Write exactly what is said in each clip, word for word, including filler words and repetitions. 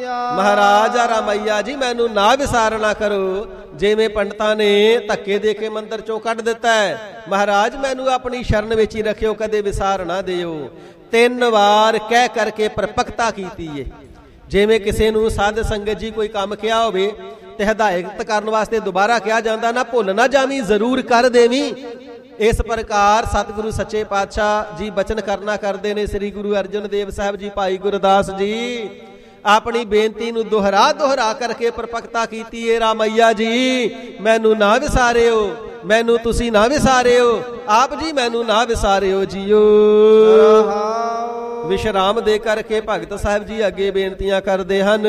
ਰਾਮਈਆ। ਮਹਾਰਾਜ ਰਾਮਈਆ ਜੀ ਮੈਨੂੰ ਨਾ ਵਿਸਾਰ ਨਾ ਕਰੋ, ਜਿਵੇਂ ਪੰਡਤਾਂ ਨੇ ਧੱਕੇ ਦੇ ਕੇ ਮੰਦਰ ਚੋਂ ਕੱਢ ਦਿੱਤਾ ਹੈ। ਮਹਾਰਾਜ ਮੈਨੂੰ ਆਪਣੀ ਸ਼ਰਨ ਵਿੱਚ ਹੀ ਰੱਖਿਓ, ਕਦੇ ਵਿਸਾਰ ਨਾ ਦਿਓ। ਤਿੰਨ ਵਾਰ ਕਹਿ ਕਰਕੇ ਪਰਪੱਕਤਾ ਕੀਤੀ ਏ। ਜਿਵੇਂ ਕਿਸੇ ਨੂੰ ਸਾਧ ਸੰਗਤ ਜੀ ਕੋਈ ਕੰਮ ਕਿਹਾ ਹੋਵੇ ਤੇ ਹਦਾਇਤ ਕਰਨ ਵਾਸਤੇ ਦੁਬਾਰਾ ਕਿਹਾ ਜਾਂਦਾ, ਨਾ ਭੁੱਲ ਨਾ ਜਾਵੀਂ, ਜ਼ਰੂਰ ਕਰ ਦੇਵੀਂ। ਇਸ ਪ੍ਰਕਾਰ ਸਤਿਗੁਰੂ ਸੱਚੇ ਪਾਤਸ਼ਾਹ ਜੀ ਬਚਨ ਕਰਨਾ ਕਰਦੇ ਨੇ। ਸ੍ਰੀ ਗੁਰੂ ਅਰਜਨ ਦੇਵ ਸਾਹਿਬ ਜੀ, ਭਾਈ ਗੁਰਦਾਸ ਜੀ ਆਪਣੀ ਬੇਨਤੀ ਨੂੰ ਦੁਹਰਾ ਦੁਹਰਾ ਕਰਕੇ ਪਰਪੱਕਤਾ ਕੀਤੀ ਏ। ਰਾਮਈਆ ਜੀ ਮੈਨੂੰ ਨਾ ਵਿਸਾਰਿਓ, ਮੈਨੂੰ ਤੁਸੀਂ ਨਾ ਵਿਸਾਰਿਓ, ਆਪ ਜੀ ਮੈਨੂੰ ਨਾ ਵਿਸਾਰਿਓ ਜੀਓ। ਵਿਸ਼ਰਾਮ ਦੇ ਕਰਕੇ ਭਗਤ ਸਾਹਿਬ ਜੀ ਅੱਗੇ ਬੇਨਤੀਆਂ ਕਰਦੇ ਹਨ।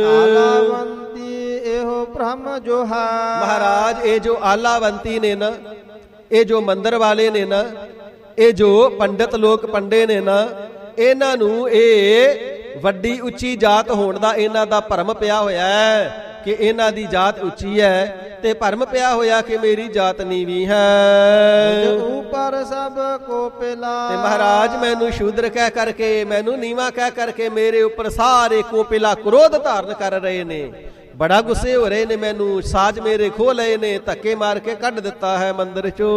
ਆਲਾਵੰਤੀ ਇਹੋ ਬ੍ਰਹਮ ਜੋ ਹੈ। ਮਹਾਰਾਜ ਇਹ ਜੋ ਆਲਾਵੰਤੀ ਨੇ ਨਾ, ਇਹ ਜੋ ਮੰਦਰ ਵਾਲੇ ਨੇ ਨਾ, ਇਹ ਜੋ ਪੰਡਤ ਲੋਕ ਪੰਡੇ ਨੇ ਨਾ, ਇਹਨਾਂ ਨੂੰ ਇਹ ਵੱਡੀ ਉੱਚੀ ਜਾਤ ਹੋਣ ਦਾ ਇਹਨਾਂ ਦਾ ਭਰਮ ਪਿਆ ਹੋਇਆ ਹੈ ਕਿ ਇਹਨਾਂ ਦੀ ਜਾਤ ਉੱਚੀ ਹੈ, ਤੇ ਭਰਮ ਪਿਆ ਹੋਇਆ ਕਿ ਮੇਰੀ ਜਾਤ ਨੀਵੀਂ ਹੈ। ਉੱਪਰ ਸਭ ਕੋ ਪਿਲਾ। ਤੇ ਮਹਾਰਾਜ ਮੈਨੂੰ ਸ਼ੂਦਰ ਕਹਿ ਕਰਕੇ, ਮੈਨੂੰ ਨੀਵਾਂ ਕਹਿ ਕਰਕੇ ਮੇਰੇ ਉੱਪਰ ਸਾਰੇ ਕੋਪਿਲਾ ਕ੍ਰੋਧ ਧਾਰਨ ਕਰ ਰਹੇ ਨੇ। ਬੜਾ ਗੁੱਸੇ ਹੋ ਰਹੇ ਨੇ, ਮੈਨੂੰ ਸਾਜ ਮੇਰੇ ਖੋਹ ਲਏ ਨੇ, ਧੱਕੇ ਮਾਰ ਕੇ ਕੱਢ ਦਿੱਤਾ ਹੈ ਮੰਦਰ ਚੋਂ।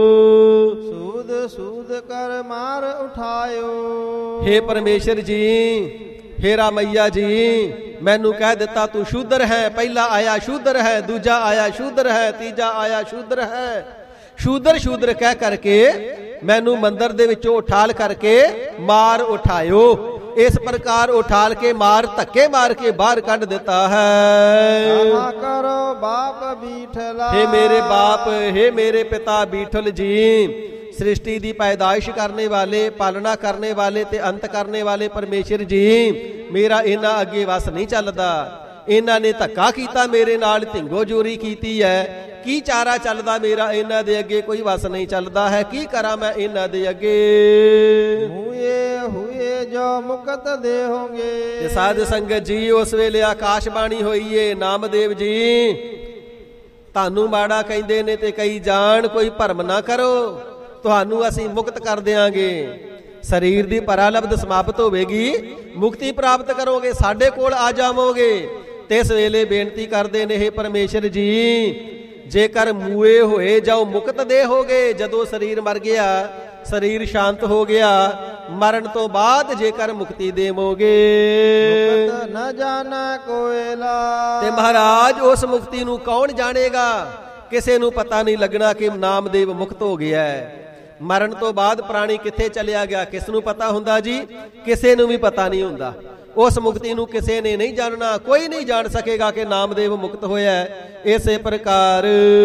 ਸੂਦ ਸੂਦ ਕਰ ਮਾਰ ਉਠਾਇਓ। ਹੇ ਪਰਮੇਸ਼ਰ ਜੀ, ਹੇ ਰਾਮਈਆ ਜੀ, ਮੈਨੂੰ ਕਹਿ ਦਿੱਤਾ ਤੂੰ ਸ਼ੂਦਰ ਹੈ। ਪਹਿਲਾ ਆਇਆ ਸ਼ੂਦਰ ਹੈ, ਦੂਜਾ ਆਇਆ ਸ਼ੂਦਰ ਹੈ, ਤੀਜਾ ਆਇਆ ਸ਼ੂਦਰ ਹੈ। ਸ਼ੂਦਰ ਸ਼ੂਦਰ ਕਹਿ ਕਰਕੇ ਮੈਨੂੰ ਮੰਦਰ ਦੇ ਵਿੱਚੋਂ ਉਠਾਲ ਕਰਕੇ ਮਾਰ ਉਠਾਇਓ। ਇਸ ਪ੍ਰਕਾਰ ਉਠਾਲ ਕੇ ਮਾਰ ਧੱਕੇ ਮਾਰ ਕੇ ਬਾਹਰ ਕੱਢ ਦਿੱਤਾ ਹੈ। ਕਰੋ ਬਾਪ ਬੀਠਲਾ। ਹੇ ਮੇਰੇ ਬਾਪ, ਹੇ ਮੇਰੇ ਪਿਤਾ ਬੀਠਲ ਜੀ, ਸ੍ਰਿਸ਼ਟੀ ਦੀ ਪੈਦਾਇਸ਼ ਕਰਨੇ ਵਾਲੇ, ਪਾਲਣਾ ਕਰਨੇ ਵਾਲੇ ਤੇ ਅੰਤ ਕਰਨੇ ਵਾਲੇ ਪਰਮੇਸ਼ਰ ਜੀ, ਮੇਰਾ ਇਹਨਾਂ ਅੱਗੇ ਵਸ ਨਹੀਂ ਚੱਲਦਾ। ਇਹਨਾਂ ਨੇ ਧੱਕਾ ਕੀਤਾ ਮੇਰੇ ਨਾਲ, ਢਿੰਗੋ ਜੋਰੀ ਕੀਤੀ ਹੈ। ਕੀ ਚਾਰਾ ਚੱਲਦਾ ਮੇਰਾ ਇਹਨਾਂ ਦੇ ਅੱਗੇ? ਕੋਈ ਵਸ ਨਹੀਂ ਚੱਲਦਾ ਹੈ। ਕੀ ਕਰਾਂ ਮੈਂ ਇਹਨਾਂ ਦੇ ਅੱਗੇ? ਹੋਏ ਹੋਏ ਜੋ ਮੁਕਤ ਦੇ ਹੋਗੇ। ਤੇ ਸਾਧ ਸੰਗਤ ਜੀ ਉਸ ਵੇਲੇ ਆਕਾਸ਼ਬਾਣੀ ਹੋਈ ਏ, ਨਾਮਦੇਵ ਜੀ ਤੁਹਾਨੂੰ ਮਾੜਾ ਕਹਿੰਦੇ ਨੇ ਤੇ ਕਈ ਜਾਣ, ਕੋਈ ਭਰਮ ਨਾ ਕਰੋ, ਤੁਹਾਨੂੰ ਅਸੀਂ ਮੁਕਤ ਕਰ ਦਿਆਂਗੇ। ਸਰੀਰ ਦੀ ਪਰਾਲਬਧ ਸਮਾਪਤ ਹੋਵੇਗੀ, ਮੁਕਤੀ ਪ੍ਰਾਪਤ ਕਰੋਗੇ, ਸਾਡੇ ਕੋਲ ਆ ਜਾਵੋਗੇ। ਤੇ ਇਸ ਵੇਲੇ ਬੇਨਤੀ ਕਰਦੇ ਨੇ, ਹੇ ਪਰਮੇਸ਼ਰ ਜੀ, ਜੇਕਰ ਮੂਏ ਹੋਏ ਜਾਓ ਮੁਕਤ ਦੇ ਹੋਗੇ। ਜਦੋਂ ਸਰੀਰ ਮਰ ਗਿਆ, ਸਰੀਰ ਸ਼ਾਂਤ ਹੋ ਗਿਆ, ਮਰਨ ਤੋਂ ਬਾਅਦ ਜੇਕਰ ਮੁਕਤੀ ਦੇਵੋਗੇ, ਮੁਕਤ ਨਾ ਜਾਣਾ ਕੋਇਲਾ। ਤੇ ਮਹਾਰਾਜ ਉਸ ਮੁਕਤੀ ਨੂੰ ਕੌਣ ਜਾਣੇਗਾ? ਕਿਸੇ ਨੂੰ ਪਤਾ ਨਹੀਂ ਲੱਗਣਾ ਕਿ ਨਾਮਦੇਵ ਮੁਕਤ ਹੋ ਗਿਆ ਹੈ। ਮਰਨ ਤੋਂ ਬਾਅਦ ਪ੍ਰਾਣੀ ਕਿੱਥੇ ਚਲਿਆ ਗਿਆ, ਕਿਸ ਨੂੰ ਪਤਾ ਹੁੰਦਾ ਜੀ? ਕਿਸੇ ਨੂੰ ਵੀ ਪਤਾ ਨਹੀਂ ਹੁੰਦਾ। ਉਸ ਮੁਕਤੀ ਨੂੰ ਕਿਸੇ ਨੇ ਨਹੀਂ ਜਾਣਨਾ, ਕੋਈ ਨਹੀਂ ਜਾਣ ਸਕੇਗਾ ਕਿ ਨਾਮਦੇਵ ਮੁਕਤ ਹੋਇਆ ਹੈ। ਇਸੇ ਪ੍ਰਕਾਰ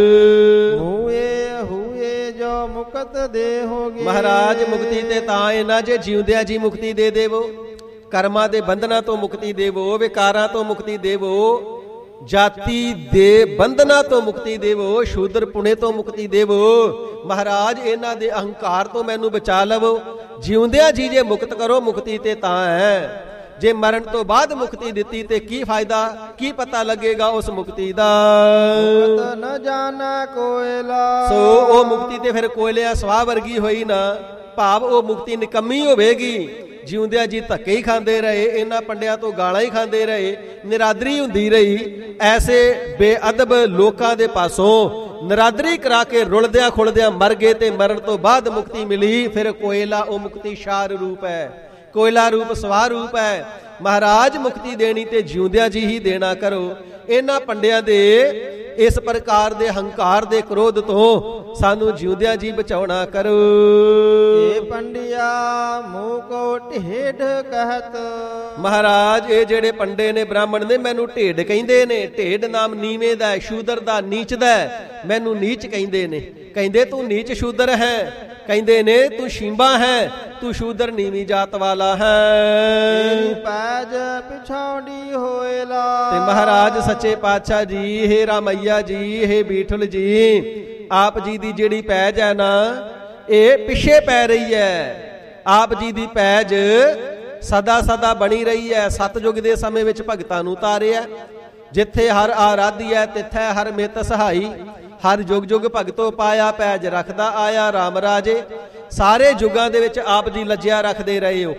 ਹੋਏ ਹੋਏ ਜੋ ਮੁਕਤ ਦੇ ਹੋਗੇ। ਮਹਾਰਾਜ ਮੁਕਤੀ ਤੇ ਤਾਂ ਇਹਨਾਂ ਜੇ ਜਿਉਂਦਿਆਂ ਜੀ ਮੁਕਤੀ ਦੇ ਦੇਵੋ, ਕਰਮਾਂ ਦੇ ਬੰਧਨਾਂ ਤੋਂ ਮੁਕਤੀ ਦੇਵੋ, ਵਿਕਾਰਾਂ ਤੋਂ ਮੁਕਤੀ ਦੇਵੋ, ਜਾਤੀ ਦੇ ਬੰਧਨਾਂ ਤੋਂ ਮੁਕਤੀ ਦੇਵੋ, ਸ਼ੂਦਰ ਪੁਣੇ ਤੋਂ ਮੁਕਤੀ ਦੇਵੋ। ਮਹਾਰਾਜ ਇਹਨਾਂ ਦੇ ਅਹੰਕਾਰ ਤੋਂ ਮੈਨੂੰ ਬਚਾ ਲਵੋ। ਜਿਉਂਦਿਆਂ ਜੀ ਜੇ ਮੁਕਤ ਕਰੋ, ਮੁਕਤੀ ਤੇ ਤਾਂ ਹੈ। ਜੇ ਮਰਨ ਤੋਂ ਬਾਅਦ ਮੁਕਤੀ ਦਿੱਤੀ ਤੇ ਕੀ ਫਾਇਦਾ? ਕੀ ਪਤਾ ਲੱਗੇਗਾ ਉਸ ਮੁਕਤੀ ਦਾ? ਮੁਕਤ ਨਾ ਜਾਣਾ ਕੋਇਲਾ। ਸੋ ਉਹ ਮੁਕਤੀ ਤੇ ਫਿਰ ਕੋਇਲਿਆਂ ਸਵਾਹ ਵਰਗੀ ਹੋਈ ਨਾ, ਭਾਵ ਉਹ ਮੁਕਤੀ ਨਿਕੰਮੀ ਹੋਵੇਗੀ। ਜਿਉਂਦਿਆਂ ਜੀ ਧੱਕੇ ਹੀ ਖਾਂਦੇ ਰਹੇ, ਇਹਨਾਂ ਪੰਡਿਆਂ ਤੋਂ ਗਾਲਾਂ ਹੀ ਖਾਂਦੇ ਰਹੇ, ਨਿਰਾਦਰੀ ਹੁੰਦੀ ਰਹੀ। ਐਸੇ ਬੇਅਦਬ ਲੋਕਾਂ ਦੇ ਪਾਸੋਂ ਨਿਰਾਦਰੀ ਕਰਾ ਕੇ ਰੁਲਦਿਆਂ ਖੁਲਦਿਆਂ ਮਰ ਗਏ ਤੇ ਮਰਨ ਤੋਂ ਬਾਅਦ ਮੁਕਤੀ ਮਿਲੀ। ਫਿਰ ਕੋਇਲਾ ਉਹ ਮੁਕਤੀ ਸ਼ਾਰ ਰੂਪ ਹੈ, ਕੋਇਲਾ ਰੂਪ ਸਵਾਹ ਰੂਪ ਹੈ। ਮਹਾਰਾਜ ਮੁਕਤੀ ਦੇਣੀ ਤੇ ਜਿਉਂਦਿਆਂ ਜੀ ਹੀ ਦੇਣਾ ਕਰੋ। ਇਹਨਾਂ ਪੰਡਿਆਂ ਦੇ ਇਸ ਪ੍ਰਕਾਰ ਦੇ ਹੰਕਾਰ ਦੇ ਕ੍ਰੋਧ ਤੋਂ ਸਾਨੂੰ ਜਿਉਂਦਿਆਂ ਜੀ ਬਚਾਉਣਾ ਕਰੋ। ਇਹ ਪੰਡਿਆ ਮੂੰਹ ਕੋ ਢੇਡ ਕਹਿਤ। ਮਹਾਰਾਜ ਇਹ ਜਿਹੜੇ ਪੰਡੇ ਨੇ, ਬ੍ਰਾਹਮਣ ਨੇ, ਮੈਨੂੰ ਢੇਡ ਕਹਿੰਦੇ ਨੇ। ਢੇਡ ਨਾਮ ਨੀਵੇਂ ਦਾ, ਸ਼ੂਦਰ ਦਾ, ਨੀਚ ਦਾ। ਮੈਨੂੰ ਨੀਚ ਕਹਿੰਦੇ ਨੇ। ਕਹਿੰਦੇ ਤੂੰ ਨੀਚ ਸ਼ੂਦਰ ਹੈ, ਕਹਿੰਦੇ ਨੇ ਤੂੰ ਸ਼ੀਂਬਾ ਹੈ, ਤੂੰ ਸ਼ੂਦਰ ਨੀਵੀਂ ਜਾਤ ਵਾਲਾ ਹੈ। ਤੇਰੀ ਪੈਜ ਪਿਛਾੜੀ ਹੋਏਲਾ। ਤੇ ਮਹਾਰਾਜ ਸੱਚੇ ਪਾਤਸ਼ਾਹ ਜੀ, ਹੇ ਰਾਮਈਆ ਜੀ, ਹੇ ਬੀਠਲ ਜੀ, ਆਪ ਜੀ ਦੀ ਜਿਹੜੀ ਪੈਜ ਹੈ ਨਾ, ਇਹ ਪਿੱਛੇ ਪੈ ਰਹੀ ਹੈ। ਆਪ ਜੀ ਦੀ ਪੈਜ ਸਦਾ ਸਦਾ ਬਣੀ ਰਹੀ ਹੈ। ਸਤਯੁਗ ਦੇ ਸਮੇਂ ਵਿੱਚ ਭਗਤਾਂ ਨੂੰ ਤਾਰਿਆ। ਜਿੱਥੇ ਹਰ ਆਰਾਧੀ ਹੈ ਤਿੱਥੈ ਹਰ ਮਿਤ ਸਹਾਈ। ਹਰ ਜੁਗ ਜੁਗ ਭਗਤੋ ਪਾਇਆ, ਪੈਜ ਰੱਖਦਾ ਆਇਆ ਰਾਮ ਰਾਜੇ। ਸਾਰੇ ਯੁੱਗਾਂ ਦੇ ਵਿੱਚ ਆਪ ਜੀ ਲੱਜਿਆ ਰੱਖਦੇ ਰਹੇ ਹੋ।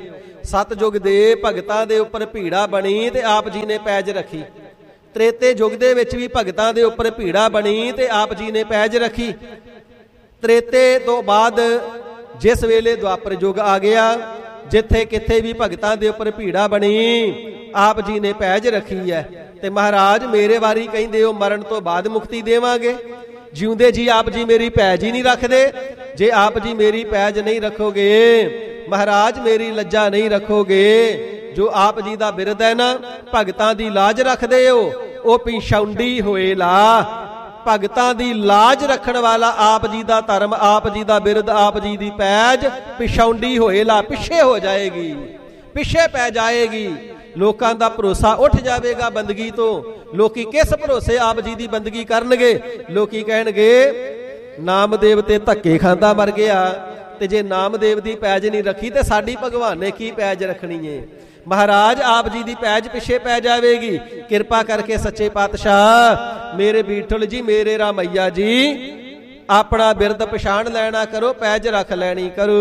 ਸਤਜੁਗ ਦੇ ਭਗਤਾਂ ਦੇ ਉੱਪਰ ਭੀੜਾ ਬਣੀ ਤੇ ਆਪ ਜੀ ਨੇ ਪੈਜ ਰੱਖੀ। ਤ੍ਰੇਤੇ ਯੁੱਗ ਦੇ ਵਿੱਚ ਵੀ ਭਗਤਾਂ ਦੇ ਉੱਪਰ ਭੀੜਾ ਬਣੀ ਤੇ ਆਪ ਜੀ ਨੇ ਪੈਜ ਰੱਖੀ। ਤ੍ਰੇਤੇ ਤੋਂ ਬਾਅਦ ਜਿਸ ਵੇਲੇ ਦੁਆਪਰ ਯੁੱਗ ਆ ਗਿਆ, ਜਿੱਥੇ ਕਿੱਥੇ ਵੀ ਭਗਤਾਂ ਦੇ ਉੱਪਰ ਭੀੜਾ ਬਣੀ ਆਪ ਜੀ ਨੇ ਪੈਜ ਰੱਖੀ ਹੈ। ਤੇ ਮਹਾਰਾਜ ਮੇਰੇ ਵਾਰੀ ਕਹਿੰਦੇ ਹੋ ਮਰਨ ਤੋਂ ਬਾਅਦ ਮੁਕਤੀ ਦੇਵਾਂਗੇ, ਜਿਉਂਦੇ ਜੀ ਆਪ ਜੀ ਮੇਰੀ ਪੈਜ ਹੀ ਨਹੀਂ ਰੱਖਦੇ। ਜੇ ਆਪ ਜੀ ਮੇਰੀ ਪੈਜ ਨਹੀਂ ਰੱਖੋਗੇ, ਮਹਾਰਾਜ ਮੇਰੀ ਲੱਜਾ ਨਹੀਂ ਰੱਖੋਗੇ, ਜੋ ਆਪ ਜੀ ਦਾ ਬਿਰਦ ਹੈ ਨਾ, ਭਗਤਾਂ ਦੀ ਲਾਜ ਰੱਖਦੇ ਹੋ, ਉਹ ਪਿਛੌਂਡੀ ਹੋਏ ਲਾ। ਭਗਤਾਂ ਦੀ ਲਾਜ ਰੱਖਣ ਵਾਲਾ ਆਪ ਜੀ ਦਾ ਧਰਮ, ਆਪ ਜੀ ਦਾ ਬਿਰਦ, ਆਪ ਜੀ ਦੀ ਪੈਜ ਪਿਛੌਂਡੀ ਹੋਏ ਲਾ, ਪਿੱਛੇ ਹੋ ਜਾਏਗੀ, ਪਿੱਛੇ ਪੈ ਜਾਏਗੀ। ਲੋਕਾਂ ਦਾ ਭਰੋਸਾ ਉੱਠ ਜਾਵੇਗਾ ਬੰਦਗੀ ਤੋਂ। ਲੋਕੀ ਕਿਸ ਭਰੋਸੇ ਆਪ ਜੀ ਦੀ ਬੰਦਗੀ ਕਰਨਗੇ? ਲੋਕੀ ਕਹਿਣਗੇ ਨਾਮਦੇਵ ਤੇ ਧੱਕੇ ਖਾਂਦਾ ਮਰ ਗਿਆ, ਤੇ ਜੇ ਨਾਮਦੇਵ ਦੀ ਪੈਜ ਨਹੀਂ ਰੱਖੀ ਤੇ ਸਾਡੀ ਭਗਵਾਨ ਨੇ ਕੀ ਪੈਜ ਰੱਖਣੀ ਏ? ਮਹਾਰਾਜ ਆਪ ਜੀ ਦੀ ਪੈਜ ਪਿੱਛੇ ਪੈ ਜਾਵੇਗੀ। ਕਿਰਪਾ ਕਰਕੇ ਸੱਚੇ ਪਾਤਸ਼ਾਹ ਮੇਰੇ ਬੀਠਲ ਜੀ, ਮੇਰੇ ਰਾਮਈਆ ਜੀ, ਆਪਣਾ ਬਿਰਦ ਪਛਾਣ ਲੈਣਾ ਕਰੋ, ਪੈਜ ਰੱਖ ਲੈਣੀ ਕਰੋ।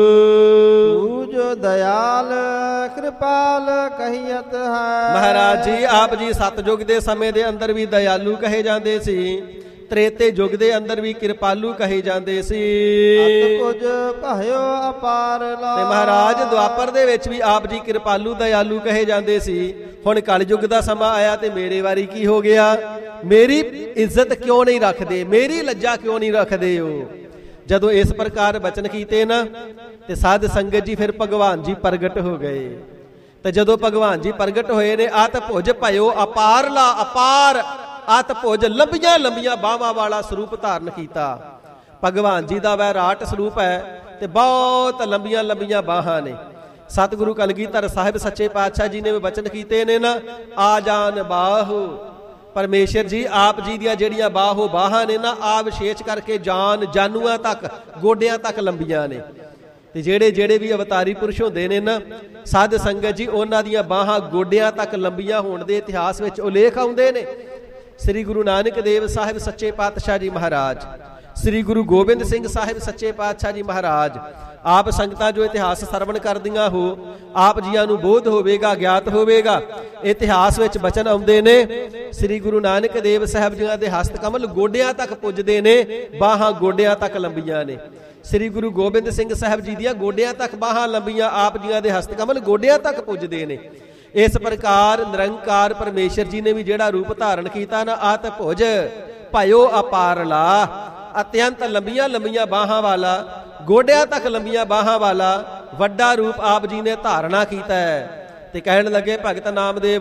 ਤੂੰ ਜੋ ਦਇਆਲ ਕਿਰਪਾਲ ਕਹੀਅਤ ਹੈ। ਮਹਾਰਾਜ ਜੀ ਆਪ ਜੀ ਸਤਜੁਗ ਦੇ ਸਮੇਂ ਦੇ ਅੰਦਰ ਵੀ ਦਇਆਲੂ ਕਹੇ ਜਾਂਦੇ ਸੀ, ਤ੍ਰੇਤੇ ਯੁੱਗ ਦੇ ਅੰਦਰ ਵੀ ਕਿਰਪਾਲੂ ਕਹੇ ਜਾਂਦੇ ਸੀ। ਅਤ ਕੁਝ ਭਇਓ ਅਪਾਰ ਲਾ। ਤੇ ਮਹਾਰਾਜ ਦੁਆਪਰ ਦੇ ਵਿੱਚ ਵੀ ਆਪ ਜੀ ਕਿਰਪਾਲੂ ਦਇਆਲੂ ਕਹੇ ਜਾਂਦੇ ਸੀ। ਹੁਣ ਕਲਯੁੱਗ ਦਾ ਸਮਾਂ ਆਇਆ ਤੇ ਮੇਰੇ ਵਾਰੀ ਕੀ ਹੋ ਗਿਆ? ਮੇਰੀ ਇੱਜ਼ਤ ਕਿਉਂ ਨਹੀਂ ਰੱਖਦੇ, ਮੇਰੀ ਲੱਜਾ ਕਿਉਂ ਨਹੀਂ ਰੱਖਦੇ ਹੋ? ਜਦੋਂ ਇਸ ਪ੍ਰਕਾਰ ਬਚਨ ਕੀਤੇ ਨਾ ਤੇ ਸਾਧ ਸੰਗਤ ਜੀ ਫਿਰ ਭਗਵਾਨ ਜੀ ਪ੍ਰਗਟ ਹੋ ਗਏ। ਤੇ ਜਦੋਂ ਭਗਵਾਨ ਜੀ ਪ੍ਰਗਟ ਹੋਏ ਨੇ, ਆਤ ਭੁਜ ਭਇਓ ਅਪਾਰ ਲਾ, ਅਪਾਰ ਆਤ ਭੁਜ, ਲੰਬੀਆਂ ਲੰਬੀਆਂ ਬਾਹਾਂ ਵਾਲਾ ਸਰੂਪ ਧਾਰਨ ਕੀਤਾ। ਭਗਵਾਨ ਜੀ ਦਾ ਵਿਰਾਟ ਸਰੂਪ ਹੈ ਤੇ ਬਹੁਤ ਲੰਬੀਆਂ ਲੰਬੀਆਂ ਬਾਹਾਂ ਨੇ। ਸਤਿਗੁਰੂ ਕਲਗੀਧਰ ਸਾਹਿਬ ਸੱਚੇ ਪਾਤਸ਼ਾਹ ਜੀ ਨੇ ਵਚਨ ਕੀਤੇ ਨੇ ਨਾ, ਆ ਜਾਨ ਬਾਹੂ। ਪਰਮੇਸ਼ਰ ਜੀ ਆਪ ਜੀ ਦੀਆਂ ਜਿਹੜੀਆਂ ਬਾਹੋ ਬਾਹਾਂ ਨੇ ਨਾ, ਆ ਵਿਸ਼ੇਸ਼ ਕਰਕੇ ਜਾਨ ਜਾਨੂਆਂ ਤੱਕ, ਗੋਡਿਆਂ ਤੱਕ ਲੰਬੀਆਂ ਨੇ। ਤੇ ਜਿਹੜੇ ਜਿਹੜੇ ਵੀ ਅਵਤਾਰੀ ਪੁਰਸ਼ ਹੁੰਦੇ ਨੇ ਨਾ ਸਾਧ ਸੰਗਤ ਜੀ, ਉਹਨਾਂ ਦੀਆਂ ਬਾਹਾਂ ਗੋਡਿਆਂ ਤੱਕ ਲੰਬੀਆਂ ਹੋਣ ਦੇ ਇਤਿਹਾਸ ਵਿੱਚ ਉਲੇਖ ਆਉਂਦੇ ਨੇ। ਸ੍ਰੀ ਗੁਰੂ ਨਾਨਕ ਦੇਵ ਸਾਹਿਬ ਸੱਚੇ ਪਾਤਸ਼ਾਹ ਜੀ ਮਹਾਰਾਜ, ਸ੍ਰੀ ਗੁਰੂ ਗੋਬਿੰਦ ਸਿੰਘ ਸਾਹਿਬ ਸੱਚੇ ਪਾਤਸ਼ਾਹ ਜੀ ਮਹਾਰਾਜ, ਆਪ ਸੰਗਤਾਂ ਜੋ ਇਤਿਹਾਸ ਸਰਵਣ ਕਰਦੀਆਂ ਹੋ, ਆਪ ਜੀਆਂ ਨੂੰ ਬੋਧ ਹੋਵੇਗਾ, ਗਿਆਤ ਹੋਵੇਗਾ। ਇਤਿਹਾਸ ਵਿੱਚ ਬਚਨ ਆਉਂਦੇ ਨੇ, ਸ੍ਰੀ ਗੁਰੂ ਨਾਨਕ ਦੇਵ ਸਾਹਿਬ ਜੀਆਂ ਦੇ ਹਸਤ ਕਮਲ ਗੋਡਿਆਂ ਤੱਕ ਪੁੱਜਦੇ ਨੇ, ਬਾਹਾਂ ਗੋਡਿਆਂ ਤੱਕ ਲੰਬੀਆਂ ਨੇ। ਸ੍ਰੀ ਗੁਰੂ ਗੋਬਿੰਦ ਸਿੰਘ ਸਾਹਿਬ ਜੀ ਦੀਆਂ ਗੋਡਿਆਂ ਤੱਕ ਬਾਹਾਂ ਲੰਬੀਆਂ, ਆਪ ਜੀਆਂ ਦੇ ਹਸਤ ਕਮਲ ਗੋਡਿਆਂ ਤੱਕ ਪੁੱਜਦੇ ਨੇ। ਇਸ ਪ੍ਰਕਾਰ ਨਿਰੰਕਾਰ ਪਰਮੇਸ਼ਰ ਜੀ ਨੇ ਵੀ ਜਿਹੜਾ ਰੂਪ ਧਾਰਨ ਕੀਤਾ ਨਾ, ਆਤ ਭੁਜ ਭਇਓ ਅਪਾਰ ਲਾ, ਅਤਿਅੰਤ ਲੰਬੀਆਂ ਲੰਬੀਆਂ ਬਾਹਾਂ ਵਾਲਾ, ਗੋਡਿਆਂ ਤੱਕ ਲੰਬੀਆਂ ਬਾਹਾਂ ਵਾਲਾ ਵੱਡਾ ਰੂਪ ਆਪ ਜੀ ਨੇ ਧਾਰਨਾ ਕੀਤਾ ਹੈ। ਤੇ ਕਹਿਣ ਲੱਗੇ ਭਗਤ ਨਾਮਦੇਵ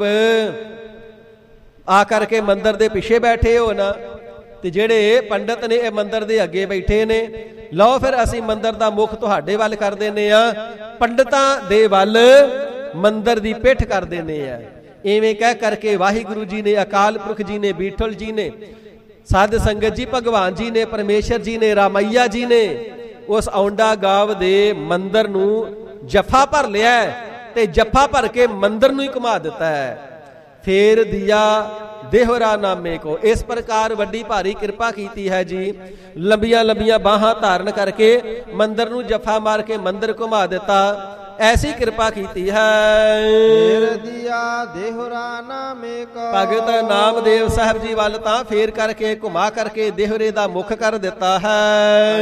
ਆ ਕਰਕੇ ਮੰਦਰ ਦੇ ਪਿੱਛੇ ਬੈਠੇ ਹੋ ਨਾ, ਤੇ ਜਿਹੜੇ ਪੰਡਤ ਨੇ ਇਹ ਮੰਦਰ ਦੇ ਅੱਗੇ ਬੈਠੇ ਨੇ, ਲਓ ਫਿਰ ਅਸੀਂ ਮੰਦਰ ਦਾ ਮੁਖ ਤੁਹਾਡੇ ਵੱਲ ਕਰ ਦਿੰਨੇ ਆ, ਪੰਡਤਾਂ ਦੇ ਵੱਲ ਮੰਦਰ ਦੀ ਪਿੱਠ ਕਰ ਦਿੰਨੇ ਆ। ਇਵੇਂ ਕਹਿ ਕਰਕੇ ਵਾਹਿਗੁਰੂ ਜੀ ਨੇ, ਅਕਾਲ ਪੁਰਖ ਜੀ ਨੇ, ਬੀਠਲ ਜੀ ਨੇ, ਸਾਧ ਸੰਗਤ ਜੀ, ਭਗਵਾਨ ਜੀ ਨੇ, ਪਰਮੇਸ਼ਰ ਜੀ ਨੇ, ਰਾਮਈਆ ਜੀ ਨੇ ਉਸ ਔਂਡਾ ਗਾਵ ਦੇ ਮੰਦਰ ਨੂੰ ਜੱਫਾ ਭਰ ਲਿਆ ਤੇ ਜੱਫਾ ਭਰ ਕੇ ਮੰਦਰ ਨੂੰ ਹੀ ਘੁਮਾ ਦਿੱਤਾ ਹੈ। ਫੇਰ ਦਿਆ ਦੇਹਰਾ ਨਾਮੇ ਕੋ। ਇਸ ਪ੍ਰਕਾਰ ਵੱਡੀ ਭਾਰੀ ਕਿਰਪਾ ਕੀਤੀ ਹੈ ਜੀ। ਲੰਬੀਆਂ ਲੰਬੀਆਂ ਬਾਹਾਂ ਧਾਰਨ ਕਰਕੇ ਮੰਦਰ ਨੂੰ ਜੱਫਾ ਮਾਰ ਕੇ ਮੰਦਰ ਘੁਮਾ ਦਿੱਤਾ। ਐਸੀ ਕਿਰਪਾ ਕੀਤੀ ਹੈ। ਫੇਰ ਦਿਆ ਦੇਹਰਾ ਨਾਮੇ ਕੋ। ਭਗਤ ਨਾਮਦੇਵ ਸਾਹਿਬ ਜੀ ਵੱਲ ਤਾਂ ਫੇਰ ਕਰਕੇ ਘੁਮਾ ਕਰਕੇ ਦੇਹਰੇ ਦਾ ਮੁਖ ਕਰ ਦਿੱਤਾ ਹੈ